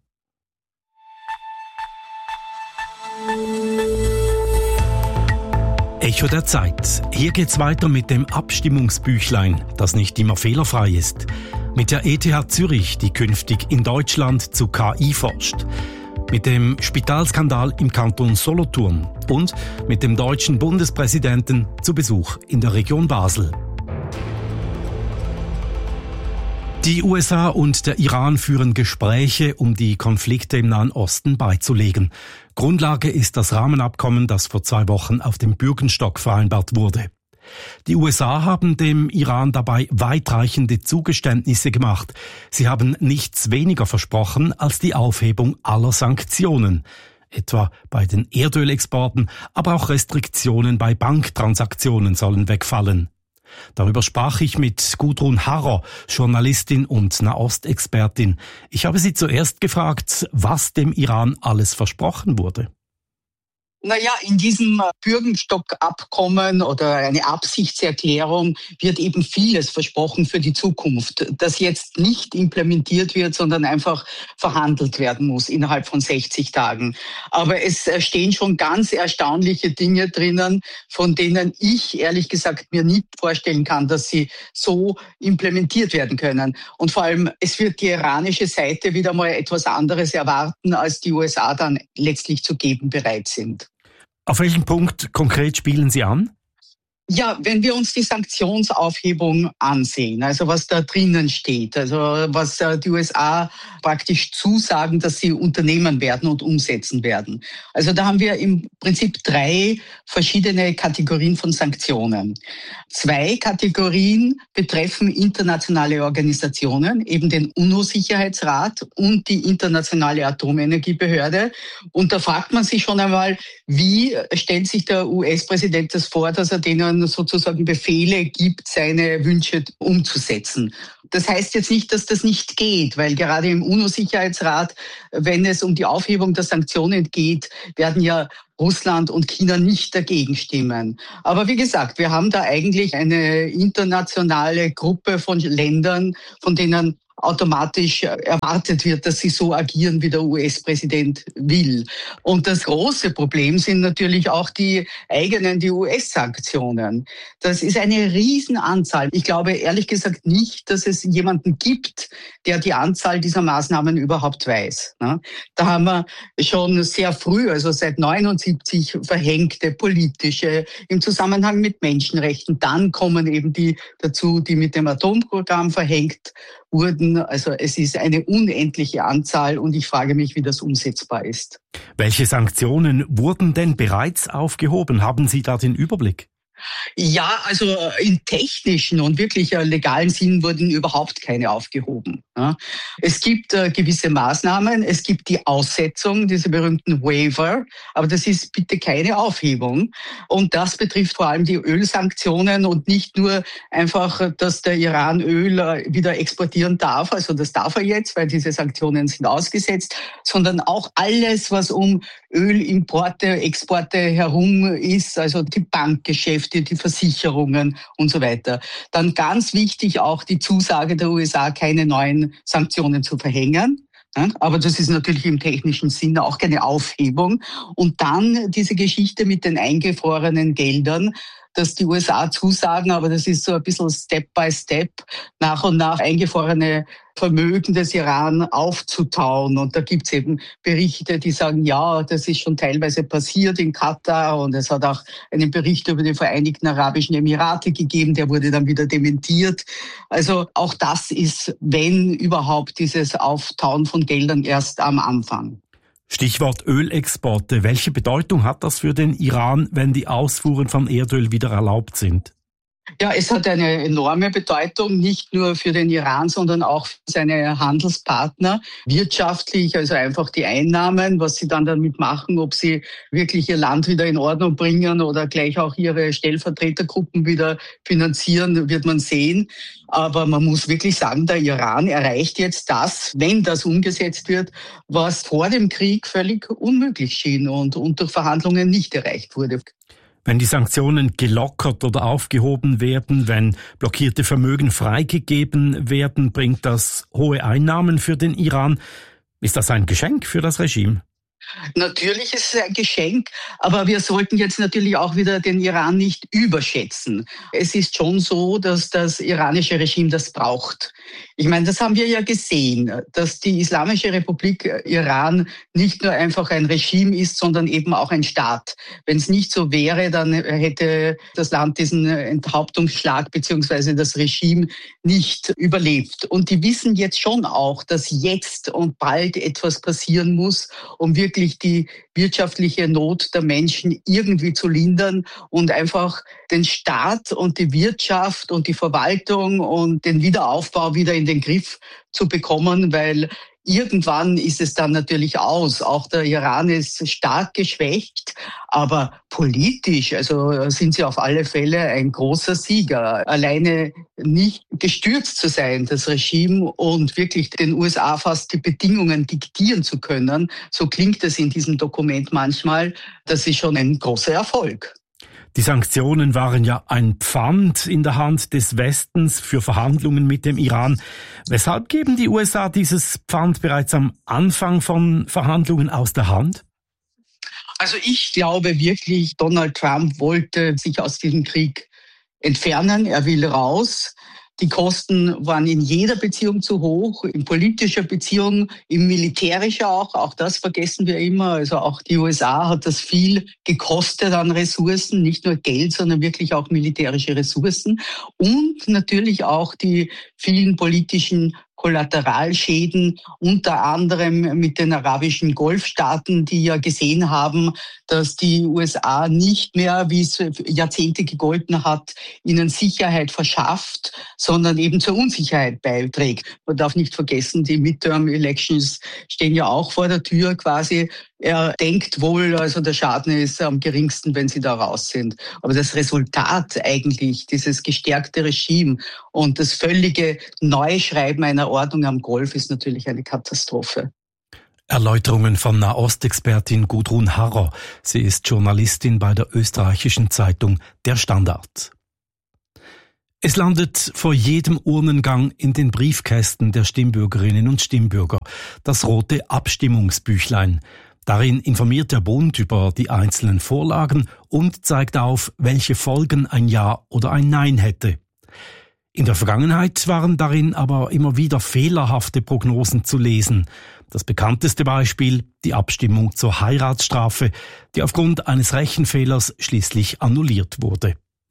Echo der Zeit. Hier geht's weiter mit dem Abstimmungsbüchlein, das nicht immer fehlerfrei ist. Mit der E T H Zürich, die künftig in Deutschland zu K I forscht. Mit dem Spitalskandal im Kanton Solothurn und mit dem deutschen Bundespräsidenten zu Besuch in der Region Basel. Die U S A und der Iran führen Gespräche, um die Konflikte im Nahen Osten beizulegen. Grundlage ist das Rahmenabkommen, das vor zwei Wochen auf dem Bürgenstock vereinbart wurde. Die U S A haben dem Iran dabei weitreichende Zugeständnisse gemacht. Sie haben nichts weniger versprochen als die Aufhebung aller Sanktionen, etwa bei den Erdölexporten, aber auch Restriktionen bei Banktransaktionen sollen wegfallen. Darüber sprach ich mit Gudrun Harrer, Journalistin und Nahostexpertin. Ich habe sie zuerst gefragt, was dem Iran alles versprochen wurde. Naja, in diesem Bürgenstock-Abkommen oder eine Absichtserklärung wird eben vieles versprochen für die Zukunft, das jetzt nicht implementiert wird, sondern einfach verhandelt werden muss innerhalb von sechzig Tagen. Aber es stehen schon ganz erstaunliche Dinge drinnen, von denen ich ehrlich gesagt mir nicht vorstellen kann, dass sie so implementiert werden können. Und vor allem, es wird die iranische Seite wieder mal etwas anderes erwarten, als die U S A dann letztlich zu geben bereit sind. Auf welchen Punkt konkret spielen Sie an? Ja, wenn wir uns die Sanktionsaufhebung ansehen, also was da drinnen steht, also was die U S A praktisch zusagen, dass sie unternehmen werden und umsetzen werden. Also da haben wir im Prinzip drei verschiedene Kategorien von Sanktionen. Zwei Kategorien betreffen internationale Organisationen, eben den UNO-Sicherheitsrat und die Internationale Atomenergiebehörde. Und da fragt man sich schon einmal, wie stellt sich der U S-Präsident das vor, dass er denen sozusagen Befehle gibt, seine Wünsche umzusetzen. Das heißt jetzt nicht, dass das nicht geht, weil gerade im UNO-Sicherheitsrat, wenn es um die Aufhebung der Sanktionen geht, werden ja Russland und China nicht dagegen stimmen. Aber wie gesagt, wir haben da eigentlich eine internationale Gruppe von Ländern, von denen automatisch erwartet wird, dass sie so agieren, wie der U S-Präsident will. Und das große Problem sind natürlich auch die eigenen, die U S-Sanktionen. Das ist eine Riesenanzahl. Ich glaube ehrlich gesagt nicht, dass es jemanden gibt, der die Anzahl dieser Maßnahmen überhaupt weiß. Da haben wir schon sehr früh, also seit neunundsiebzig, verhängte politische im Zusammenhang mit Menschenrechten. Dann kommen eben die dazu, die mit dem Atomprogramm verhängt wurden. Also es ist eine unendliche Anzahl und ich frage mich, wie das umsetzbar ist. Welche Sanktionen wurden denn bereits aufgehoben? Haben Sie da den Überblick? Ja, also in technischen und wirklich legalen Sinn wurden überhaupt keine aufgehoben. Es gibt gewisse Maßnahmen, es gibt die Aussetzung, diese berühmten Waiver, aber das ist bitte keine Aufhebung. Und das betrifft vor allem die Ölsanktionen und nicht nur einfach, dass der Iran Öl wieder exportieren darf, also das darf er jetzt, weil diese Sanktionen sind ausgesetzt, sondern auch alles, was um Ölimporte, Exporte herum ist, also die Bankgeschäfte, die Versicherungen und so weiter. Dann ganz wichtig auch die Zusage der U S A, keine neuen Sanktionen zu verhängen. Aber das ist natürlich im technischen Sinne auch keine Aufhebung. Und dann diese Geschichte mit den eingefrorenen Geldern, dass die U S A zusagen, aber das ist so ein bisschen Step by Step, nach und nach eingefrorene Vermögen des Iran aufzutauen. Und da gibt's eben Berichte, die sagen, ja, das ist schon teilweise passiert in Katar. Und es hat auch einen Bericht über die Vereinigten Arabischen Emirate gegeben, der wurde dann wieder dementiert. Also auch das ist, wenn überhaupt, dieses Auftauen von Geldern erst am Anfang. Stichwort Ölexporte. Welche Bedeutung hat das für den Iran, wenn die Ausfuhren von Erdöl wieder erlaubt sind? Ja, es hat eine enorme Bedeutung, nicht nur für den Iran, sondern auch für seine Handelspartner. Wirtschaftlich, also einfach die Einnahmen, was sie dann damit machen, ob sie wirklich ihr Land wieder in Ordnung bringen oder gleich auch ihre Stellvertretergruppen wieder finanzieren, wird man sehen. Aber man muss wirklich sagen, der Iran erreicht jetzt das, wenn das umgesetzt wird, was vor dem Krieg völlig unmöglich schien und unter Verhandlungen nicht erreicht wurde. Wenn die Sanktionen gelockert oder aufgehoben werden, wenn blockierte Vermögen freigegeben werden, bringt das hohe Einnahmen für den Iran. Ist das ein Geschenk für das Regime? Natürlich ist es ein Geschenk, aber wir sollten jetzt natürlich auch wieder den Iran nicht überschätzen. Es ist schon so, dass das iranische Regime das braucht. Ich meine, das haben wir ja gesehen, dass die Islamische Republik Iran nicht nur einfach ein Regime ist, sondern eben auch ein Staat. Wenn es nicht so wäre, dann hätte das Land diesen Enthauptungsschlag bzw. das Regime nicht überlebt. Und die wissen jetzt schon auch, dass jetzt und bald etwas passieren muss, um wirklich die wirtschaftliche Not der Menschen irgendwie zu lindern und einfach den Staat und die Wirtschaft und die Verwaltung und den Wiederaufbau wieder in den Griff zu bekommen, weil irgendwann ist es dann natürlich aus. Auch der Iran ist stark geschwächt, aber politisch, also sind sie auf alle Fälle ein großer Sieger. Alleine nicht gestürzt zu sein, das Regime, und wirklich den U S A fast die Bedingungen diktieren zu können, so klingt es in diesem Dokument manchmal, das ist schon ein großer Erfolg. Die Sanktionen waren ja ein Pfand in der Hand des Westens für Verhandlungen mit dem Iran. Weshalb geben die U S A dieses Pfand bereits am Anfang von Verhandlungen aus der Hand? Also ich glaube wirklich, Donald Trump wollte sich aus diesem Krieg entfernen. Er will raus. Die Kosten waren in jeder Beziehung zu hoch, in politischer Beziehung, in militärischer auch. Auch das vergessen wir immer. Also auch die U S A hat das viel gekostet an Ressourcen, nicht nur Geld, sondern wirklich auch militärische Ressourcen. Und natürlich auch die vielen politischen Kollateralschäden, unter anderem mit den arabischen Golfstaaten, die ja gesehen haben, dass die U S A nicht mehr, wie es Jahrzehnte gegolten hat, ihnen Sicherheit verschafft, sondern eben zur Unsicherheit beiträgt. Man darf nicht vergessen, die Midterm-Elections stehen ja auch vor der Tür quasi. Er denkt wohl, also der Schaden ist am geringsten, wenn sie da raus sind. Aber das Resultat eigentlich, dieses gestärkte Regime und das völlige Neuschreiben einer Ordnung am Golf ist natürlich eine Katastrophe. Erläuterungen von Nahostexpertin Gudrun Harrer. Sie ist Journalistin bei der österreichischen Zeitung Der Standard. Es landet vor jedem Urnengang in den Briefkästen der Stimmbürgerinnen und Stimmbürger das rote Abstimmungsbüchlein. Darin informiert der Bund über die einzelnen Vorlagen und zeigt auf, welche Folgen ein Ja oder ein Nein hätte. In der Vergangenheit waren darin aber immer wieder fehlerhafte Prognosen zu lesen. Das bekannteste Beispiel, die Abstimmung zur Heiratsstrafe, die aufgrund eines Rechenfehlers schließlich annulliert wurde.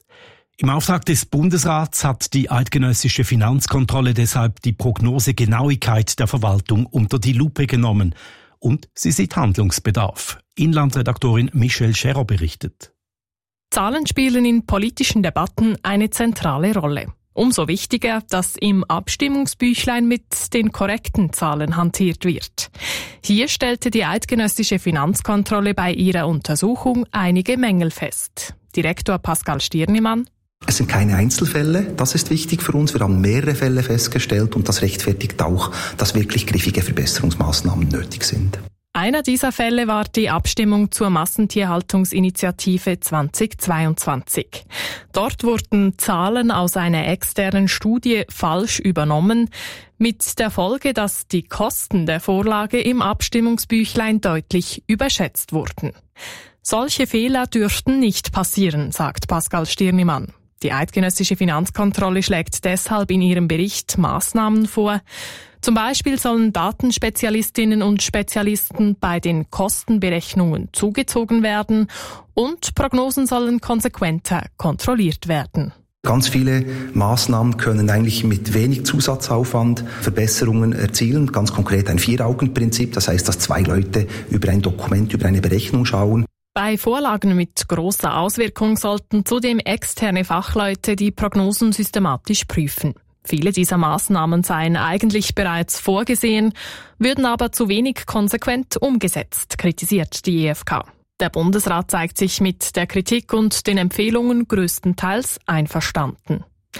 Im Auftrag des Bundesrats hat die eidgenössische Finanzkontrolle deshalb die Prognosegenauigkeit der Verwaltung unter die Lupe genommen. Und sie sieht Handlungsbedarf. Inlandredaktorin Michelle Scherer berichtet. Zahlen spielen in politischen Debatten eine zentrale Rolle. Umso wichtiger, dass im Abstimmungsbüchlein mit den korrekten Zahlen hantiert wird. Hier stellte die eidgenössische Finanzkontrolle bei ihrer Untersuchung einige Mängel fest. Direktor Pascal Stirnimann: Es sind keine Einzelfälle, das ist wichtig für uns. Wir haben mehrere Fälle festgestellt und das rechtfertigt auch, dass wirklich griffige Verbesserungsmaßnahmen nötig sind. Einer dieser Fälle war die Abstimmung zur Massentierhaltungsinitiative zweitausendzweiundzwanzig. Dort wurden Zahlen aus einer externen Studie falsch übernommen, mit der Folge, dass die Kosten der Vorlage im Abstimmungsbüchlein deutlich überschätzt wurden. Solche Fehler dürften nicht passieren, sagt Pascal Stirnimann. Die eidgenössische Finanzkontrolle schlägt deshalb in ihrem Bericht Maßnahmen vor. Zum Beispiel sollen Datenspezialistinnen und Spezialisten bei den Kostenberechnungen zugezogen werden und Prognosen sollen konsequenter kontrolliert werden. Ganz viele Maßnahmen können eigentlich mit wenig Zusatzaufwand Verbesserungen erzielen. Ganz konkret ein Vier-Augen-Prinzip, das heißt, dass zwei Leute über ein Dokument, über eine Berechnung schauen. Bei Vorlagen mit großer Auswirkung sollten zudem externe Fachleute die Prognosen systematisch prüfen. Viele dieser Maßnahmen seien eigentlich bereits vorgesehen, würden aber zu wenig konsequent umgesetzt, kritisiert die E F K. Der Bundesrat zeigt sich mit der Kritik und den Empfehlungen größtenteils einverstanden.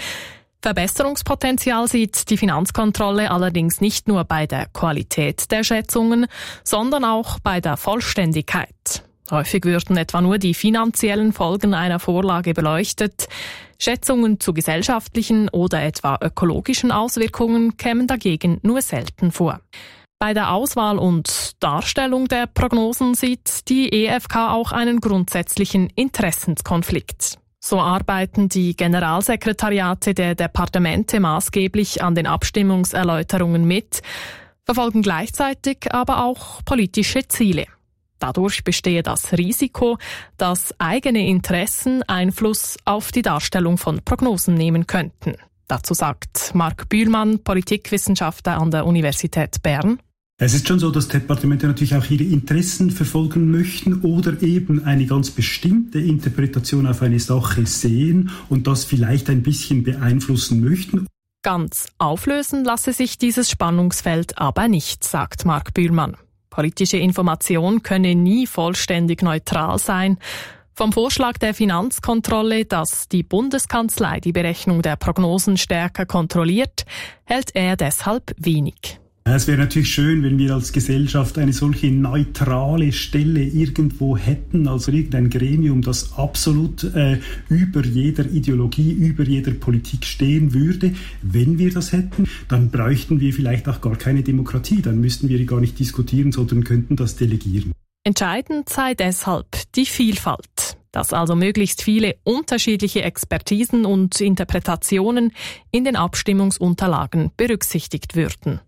Verbesserungspotenzial sieht die Finanzkontrolle allerdings nicht nur bei der Qualität der Schätzungen, sondern auch bei der Vollständigkeit. Häufig würden etwa nur die finanziellen Folgen einer Vorlage beleuchtet. Schätzungen zu gesellschaftlichen oder etwa ökologischen Auswirkungen kämen dagegen nur selten vor. Bei der Auswahl und Darstellung der Prognosen sieht die E F K auch einen grundsätzlichen Interessenskonflikt. So arbeiten die Generalsekretariate der Departemente maßgeblich an den Abstimmungserläuterungen mit, verfolgen gleichzeitig aber auch politische Ziele. Dadurch bestehe das Risiko, dass eigene Interessen Einfluss auf die Darstellung von Prognosen nehmen könnten. Dazu sagt Marc Bühlmann, Politikwissenschaftler an der Universität Bern: Es ist schon so, dass Departemente natürlich auch ihre Interessen verfolgen möchten oder eben eine ganz bestimmte Interpretation auf eine Sache sehen und das vielleicht ein bisschen beeinflussen möchten. Ganz auflösen lasse sich dieses Spannungsfeld aber nicht, sagt Marc Bühlmann. Politische Information könne nie vollständig neutral sein. Vom Vorschlag der Finanzkontrolle, dass die Bundeskanzlei die Berechnung der Prognosen stärker kontrolliert, hält er deshalb wenig. Es wäre natürlich schön, wenn wir als Gesellschaft eine solche neutrale Stelle irgendwo hätten, also irgendein Gremium, das absolut äh, über jeder Ideologie, über jeder Politik stehen würde. Wenn wir das hätten, dann bräuchten wir vielleicht auch gar keine Demokratie, dann müssten wir gar nicht diskutieren, sondern könnten das delegieren. Entscheidend sei deshalb die Vielfalt. dass also möglichst viele unterschiedliche Expertisen und Interpretationen in den Abstimmungsunterlagen berücksichtigt würden.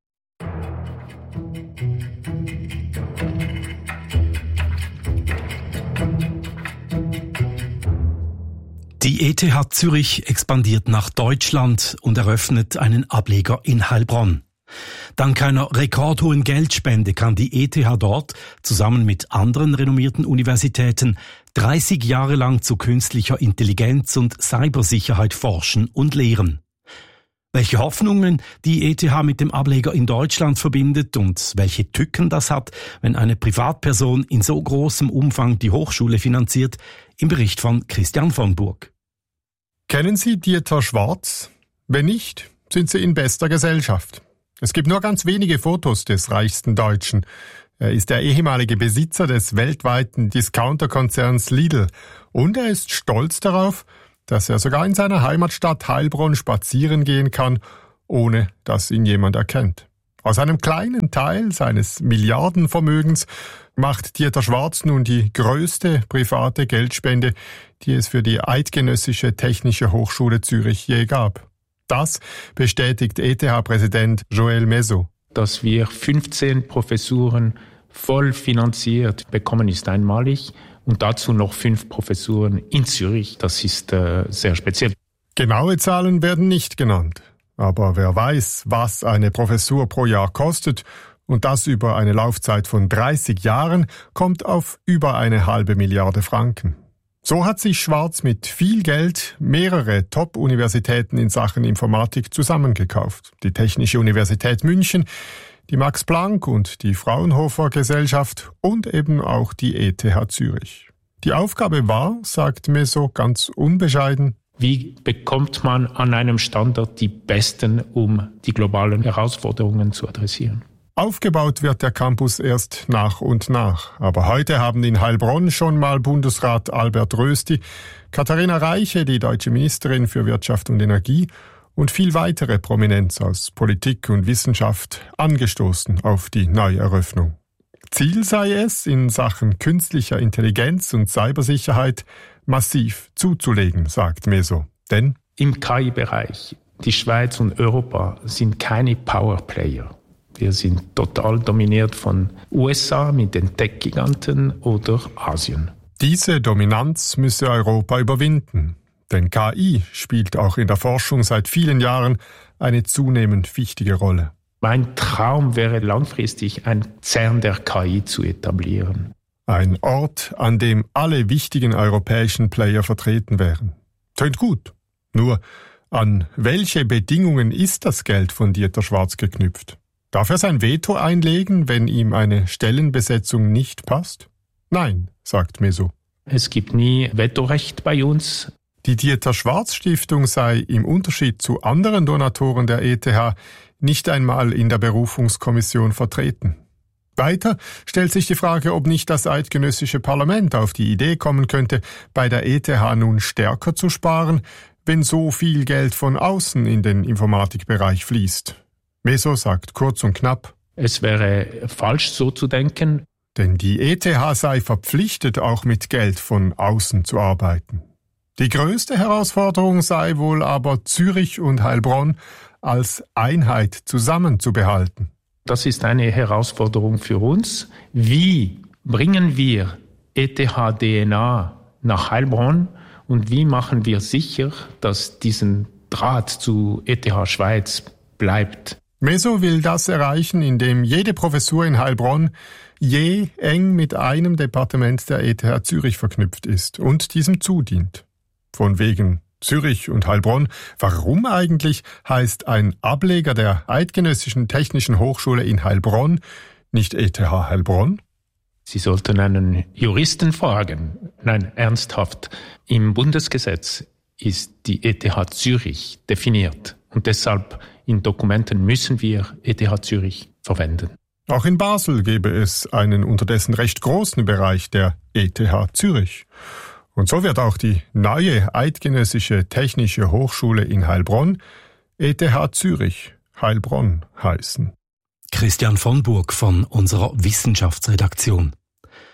Die E T H Zürich expandiert nach Deutschland und eröffnet einen Ableger in Heilbronn. Dank einer rekordhohen Geldspende kann die E T H dort zusammen mit anderen renommierten Universitäten dreißig Jahre lang zu künstlicher Intelligenz und Cybersicherheit forschen und lehren. Welche Hoffnungen die E T H mit dem Ableger in Deutschland verbindet und welche Tücken das hat, wenn eine Privatperson in so großem Umfang die Hochschule finanziert, im Bericht von Christian von Burg. Kennen Sie Dieter Schwarz? Wenn nicht, sind Sie in bester Gesellschaft. Es gibt nur ganz wenige Fotos des reichsten Deutschen. Er ist der ehemalige Besitzer des weltweiten Discounterkonzerns Lidl und er ist stolz darauf, dass er sogar in seiner Heimatstadt Heilbronn spazieren gehen kann, ohne dass ihn jemand erkennt. Aus einem kleinen Teil seines Milliardenvermögens macht Dieter Schwarz nun die größte private Geldspende, die es für die Eidgenössische Technische Hochschule Zürich je gab. Das bestätigt E T H-Präsident Joël Meso. Dass wir fünfzehn Professuren voll finanziert bekommen, ist einmalig. Und dazu noch fünf Professuren in Zürich. Das ist äh, sehr speziell. Genaue Zahlen werden nicht genannt. Aber wer weiß, was eine Professur pro Jahr kostet, und das über eine Laufzeit von dreißig Jahren, kommt auf über eine halbe Milliarde Franken. So hat sich Schwarz mit viel Geld mehrere Top-Universitäten in Sachen Informatik zusammengekauft. Die Technische Universität München, die Max Planck und die Fraunhofer Gesellschaft und eben auch die E T H Zürich. Die Aufgabe war, sagt Meso ganz unbescheiden, wie bekommt man an einem Standort die Besten, um die globalen Herausforderungen zu adressieren? Aufgebaut wird der Campus erst nach und nach. Aber heute haben in Heilbronn schon mal Bundesrat Albert Rösti, Katharina Reiche, die deutsche Ministerin für Wirtschaft und Energie, und viel weitere Prominenz aus Politik und Wissenschaft angestoßen auf die Neueröffnung. Ziel sei es, in Sachen künstlicher Intelligenz und Cybersicherheit massiv zuzulegen, sagt Meso. Denn im K I-Bereich, die Schweiz und Europa sind keine Powerplayer. Wir sind total dominiert von U S A mit den Tech-Giganten oder Asien. Diese Dominanz müsse Europa überwinden. Denn K I spielt auch in der Forschung seit vielen Jahren eine zunehmend wichtige Rolle. Mein Traum wäre langfristig, ein CERN der K I zu etablieren. Ein Ort, an dem alle wichtigen europäischen Player vertreten wären. Tönt gut. Nur, an welche Bedingungen ist das Geld von Dieter Schwarz geknüpft? Darf er sein Veto einlegen, wenn ihm eine Stellenbesetzung nicht passt? Nein, sagt Meso. Es gibt nie Vetorecht bei uns. Die Dieter-Schwarz-Stiftung sei im Unterschied zu anderen Donatoren der E T H nicht einmal in der Berufungskommission vertreten. Weiter stellt sich die Frage, ob nicht das eidgenössische Parlament auf die Idee kommen könnte, bei der E T H nun stärker zu sparen, wenn so viel Geld von außen in den Informatikbereich fließt. Meso sagt kurz und knapp: Es wäre falsch, so zu denken. Denn die E T H sei verpflichtet, auch mit Geld von außen zu arbeiten. Die größte Herausforderung sei wohl aber, Zürich und Heilbronn als Einheit zusammenzubehalten. Das ist eine Herausforderung für uns. Wie bringen wir E T H D N A nach Heilbronn und wie machen wir sicher, dass diesen Draht zu E T H Schweiz bleibt? Meso will das erreichen, indem jede Professur in Heilbronn je eng mit einem Departement der E T H Zürich verknüpft ist und diesem zudient. Von wegen Zürich und Heilbronn. Warum eigentlich heißt ein Ableger der Eidgenössischen Technischen Hochschule in Heilbronn nicht E T H Heilbronn? Sie sollten einen Juristen fragen. Nein, ernsthaft. Im Bundesgesetz ist die E T H Zürich definiert und deshalb in Dokumenten müssen wir E T H Zürich verwenden. Auch in Basel gäbe es einen unterdessen recht großen Bereich der E T H Zürich. Und so wird auch die neue Eidgenössische Technische Hochschule in Heilbronn E T H Zürich Heilbronn heißen. Christian von Burg von unserer Wissenschaftsredaktion.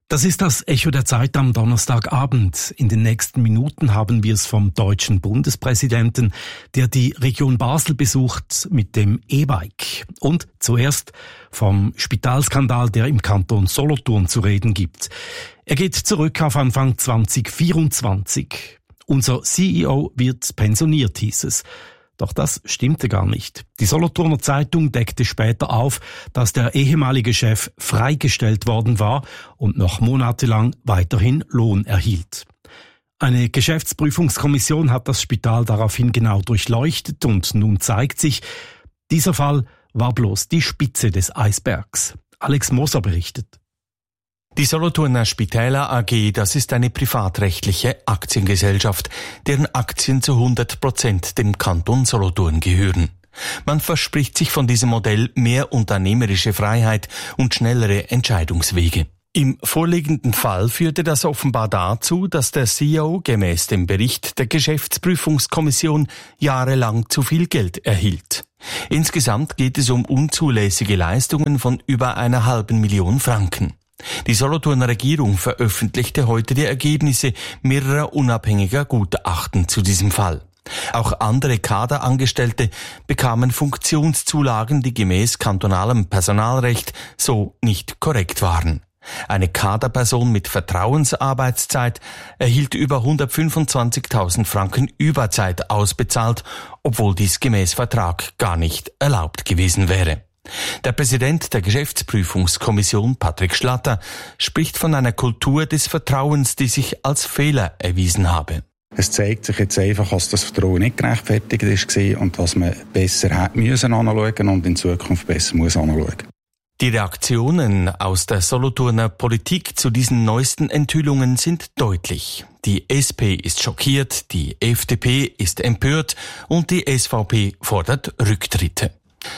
Das ist das Echo der Zeit am Donnerstagabend. In den nächsten Minuten haben wir es vom deutschen Bundespräsidenten, der die Region Basel besucht, mit dem E-Bike. Und zuerst vom Spitalskandal, der im Kanton Solothurn zu reden gibt. Er geht zurück auf Anfang zwanzig vierundzwanzig. Unser C E O wird pensioniert, hieß es. Doch das stimmte gar nicht. Die Solothurner Zeitung deckte später auf, dass der ehemalige Chef freigestellt worden war und noch monatelang weiterhin Lohn erhielt. Eine Geschäftsprüfungskommission hat das Spital daraufhin genau durchleuchtet und nun zeigt sich, dieser Fall war bloß die Spitze des Eisbergs. Alex Moser berichtet. Die Solothurner Spitäler A G, das ist eine privatrechtliche Aktiengesellschaft, deren Aktien zu hundert Prozent dem Kanton Solothurn gehören. Man verspricht sich von diesem Modell mehr unternehmerische Freiheit und schnellere Entscheidungswege. Im vorliegenden Fall führte das offenbar dazu, dass der C E O gemäß dem Bericht der Geschäftsprüfungskommission jahrelang zu viel Geld erhielt. Insgesamt geht es um unzulässige Leistungen von über einer halben Million Franken. Die Solothurner Regierung veröffentlichte heute die Ergebnisse mehrerer unabhängiger Gutachten zu diesem Fall. Auch andere Kaderangestellte bekamen Funktionszulagen, die gemäß kantonalem Personalrecht so nicht korrekt waren. Eine Kaderperson mit Vertrauensarbeitszeit erhielt über hundertfünfundzwanzigtausend Franken Überzeit ausbezahlt, obwohl dies gemäß Vertrag gar nicht erlaubt gewesen wäre. Der Präsident der Geschäftsprüfungskommission, Patrick Schlatter, spricht von einer Kultur des Vertrauens, die sich als Fehler erwiesen habe. Es zeigt sich jetzt einfach, dass das Vertrauen nicht gerechtfertigt ist und dass man besser hätte müssen anschauen und in Zukunft besser muss anschauen. Die Reaktionen aus der Solothurner Politik zu diesen neuesten Enthüllungen sind deutlich. Die S P ist schockiert, die F D P ist empört und die S V P fordert Rücktritte.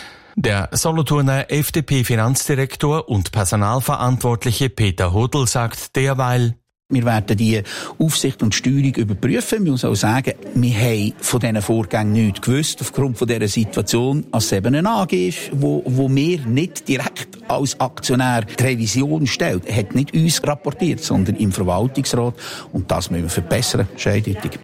Der Solothurner F D P-Finanzdirektor und Personalverantwortliche Peter Hodl sagt derweil: Wir werden die Aufsicht und Steuerung überprüfen. Wir müssen auch sagen, wir haben von diesen Vorgängen nichts gewusst, aufgrund von dieser Situation, als es eben eine A G ist, wo, wo wir nicht direkt als Aktionär die Revision stellt. Er hat nicht uns rapportiert, sondern im Verwaltungsrat. Und das müssen wir verbessern, das ist eindeutig.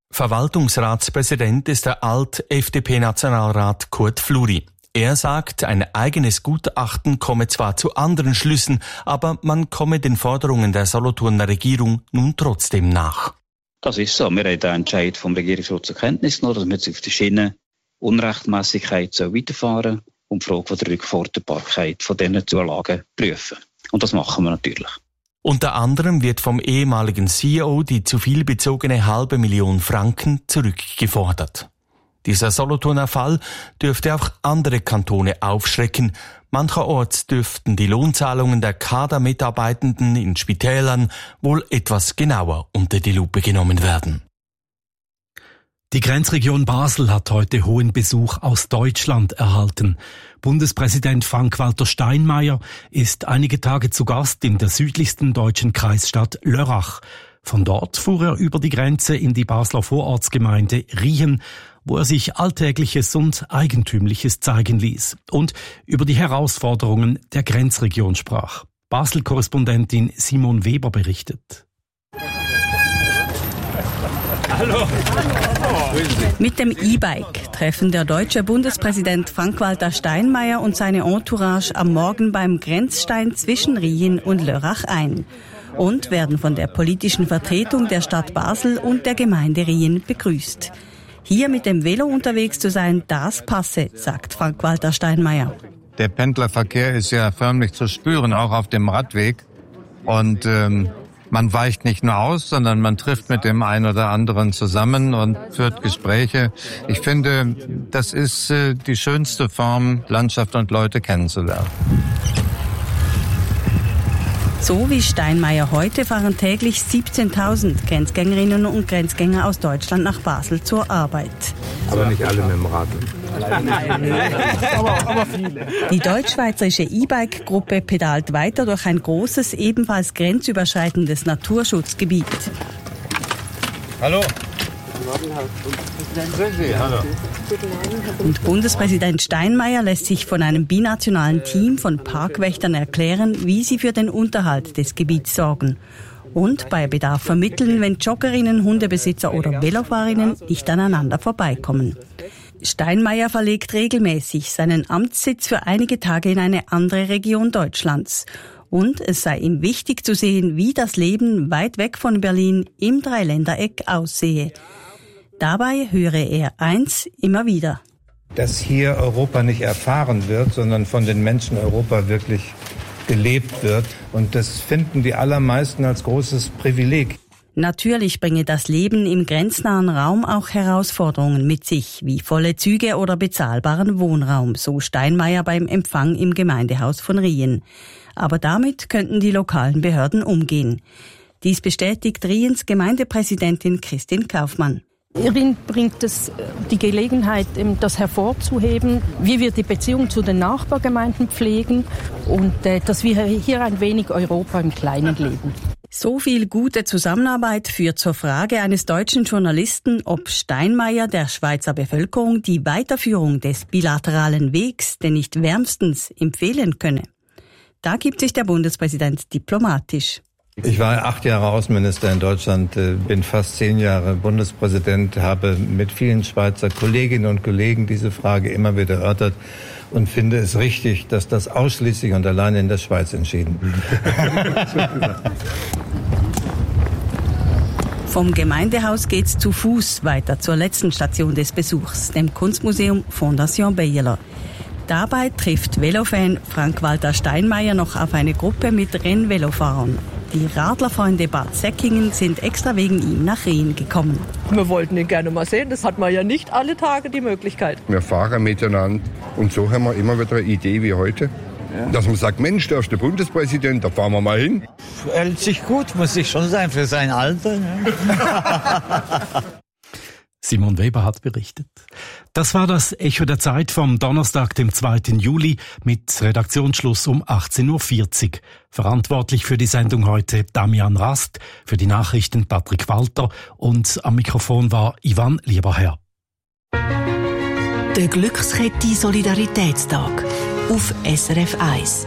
Verwaltungsratspräsident ist der Alt-F D P-Nationalrat Kurt Fluri. Er sagt, ein eigenes Gutachten komme zwar zu anderen Schlüssen, aber man komme den Forderungen der Solothurner Regierung nun trotzdem nach. Das ist so. Wir haben den Entscheid vom Regierungsrat zur Kenntnis genommen, dass wir jetzt auf der Schiene Unrechtmäßigkeit weiterfahren und die Frage der Rückforderbarkeit von diesen Zulagen prüfen. Und das machen wir natürlich. Unter anderem wird vom ehemaligen C E O die zu viel bezogene halbe Million Franken zurückgefordert. Dieser Solothurner Fall dürfte auch andere Kantone aufschrecken. Mancherorts dürften die Lohnzahlungen der Kadermitarbeitenden in Spitälern wohl etwas genauer unter die Lupe genommen werden. Die Grenzregion Basel hat heute hohen Besuch aus Deutschland erhalten. Bundespräsident Frank-Walter Steinmeier ist einige Tage zu Gast in der südlichsten deutschen Kreisstadt Lörrach. Von dort fuhr er über die Grenze in die Basler Vorortsgemeinde Riehen, wo er sich Alltägliches und Eigentümliches zeigen ließ und über die Herausforderungen der Grenzregion sprach. Basel-Korrespondentin Simon Weber berichtet. Hallo. Mit dem E-Bike treffen der deutsche Bundespräsident Frank-Walter Steinmeier und seine Entourage am Morgen beim Grenzstein zwischen Riehen und Lörrach ein und werden von der politischen Vertretung der Stadt Basel und der Gemeinde Riehen begrüßt. Hier mit dem Velo unterwegs zu sein, das passe, sagt Frank-Walter Steinmeier. Der Pendlerverkehr ist ja förmlich zu spüren, auch auf dem Radweg. Und ähm, man weicht nicht nur aus, sondern man trifft mit dem einen oder anderen zusammen und führt Gespräche. Ich finde, das ist äh, die schönste Form, Landschaft und Leute kennenzulernen. So wie Steinmeier heute fahren täglich siebzehntausend Grenzgängerinnen und Grenzgänger aus Deutschland nach Basel zur Arbeit. Aber nicht alle mit dem Rad. aber, aber viele. Die deutsch-schweizerische E-Bike-Gruppe pedalt weiter durch ein großes, ebenfalls grenzüberschreitendes Naturschutzgebiet. Hallo. Und Bundespräsident Steinmeier lässt sich von einem binationalen Team von Parkwächtern erklären, wie sie für den Unterhalt des Gebiets sorgen. Und bei Bedarf vermitteln, wenn Joggerinnen, Hundebesitzer oder Velofahrerinnen nicht aneinander vorbeikommen. Steinmeier verlegt regelmäßig seinen Amtssitz für einige Tage in eine andere Region Deutschlands. Und es sei ihm wichtig zu sehen, wie das Leben weit weg von Berlin im Dreiländereck aussehe. Dabei höre er eins immer wieder. Dass hier Europa nicht erfahren wird, sondern von den Menschen Europa wirklich gelebt wird. Und das finden die allermeisten als großes Privileg. Natürlich bringe das Leben im grenznahen Raum auch Herausforderungen mit sich, wie volle Züge oder bezahlbaren Wohnraum, so Steinmeier beim Empfang im Gemeindehaus von Rien. Aber damit könnten die lokalen Behörden umgehen. Dies bestätigt Riens Gemeindepräsidentin Christine Kaufmann. Rien bringt es die Gelegenheit, das hervorzuheben, wie wir die Beziehung zu den Nachbargemeinden pflegen und äh, dass wir hier ein wenig Europa im Kleinen leben. So viel gute Zusammenarbeit führt zur Frage eines deutschen Journalisten, ob Steinmeier der Schweizer Bevölkerung die Weiterführung des bilateralen Wegs denn nicht wärmstens empfehlen könne. Da gibt sich der Bundespräsident diplomatisch. Ich war acht Jahre Außenminister in Deutschland, bin fast zehn Jahre Bundespräsident, habe mit vielen Schweizer Kolleginnen und Kollegen diese Frage immer wieder erörtert und finde es richtig, dass das ausschließlich und allein in der Schweiz entschieden wird. Vom Gemeindehaus geht's zu Fuß weiter zur letzten Station des Besuchs, dem Kunstmuseum Fondation Bayerler. Dabei trifft Velofan Frank-Walter Steinmeier noch auf eine Gruppe mit Rennvelofahrern. Die Radlerfreunde Bad Säckingen sind extra wegen ihm nach Rien gekommen. Wir wollten ihn gerne mal sehen, das hat man ja nicht alle Tage die Möglichkeit. Wir fahren miteinander und so haben wir immer wieder eine Idee wie heute. Ja. Dass man sagt, Mensch, der ist der Bundespräsident, da fahren wir mal hin. Er hält sich gut, muss ich schon sein, für sein Alter. Ne? Simon Weber hat berichtet. Das war das Echo der Zeit vom Donnerstag, dem zweiten Juli, mit Redaktionsschluss um achtzehn Uhr vierzig. Verantwortlich für die Sendung heute Damian Rast, für die Nachrichten Patrick Walter und am Mikrofon war Ivan Lieberherr. Der Glückskette Solidaritätstag auf S R F eins.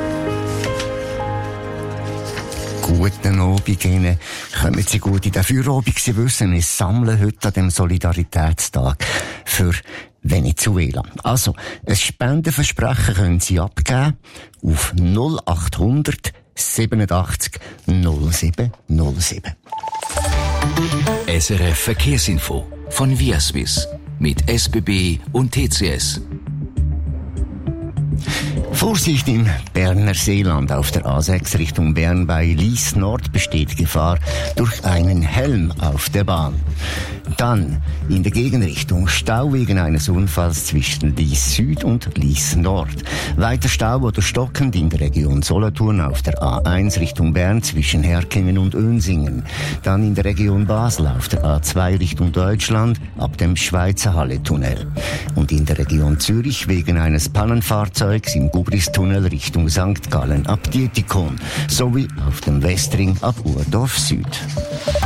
Guten Abend Ihnen. Kommen Sie gut in den Feierabend. Sie wissen, wir sammeln heute an dem Solidaritätstag für Venezuela. Also, ein Spendenversprechen können Sie abgeben auf null achthundert siebenundachtzig null sieben null sieben. S R F Verkehrsinfo von Viaswiss mit S B B und T C S. Vorsicht im Berner Seeland. Auf der A sechs Richtung Bern bei Lies Nord besteht Gefahr durch einen Helm auf der Bahn. Dann in der Gegenrichtung Stau wegen eines Unfalls zwischen Lies Süd und Lies Nord. Weiter Stau oder stockend in der Region Solothurn auf der A eins Richtung Bern zwischen Herkingen und Önsingen. Dann in der Region Basel auf der A zwei Richtung Deutschland ab dem Schweizer Halle-Tunnel. Und in der Region Zürich wegen eines Pannenfahrzeugs im Gubristunnel Richtung Sankt Gallen ab Dietikon sowie auf dem Westring ab Urdorf Süd.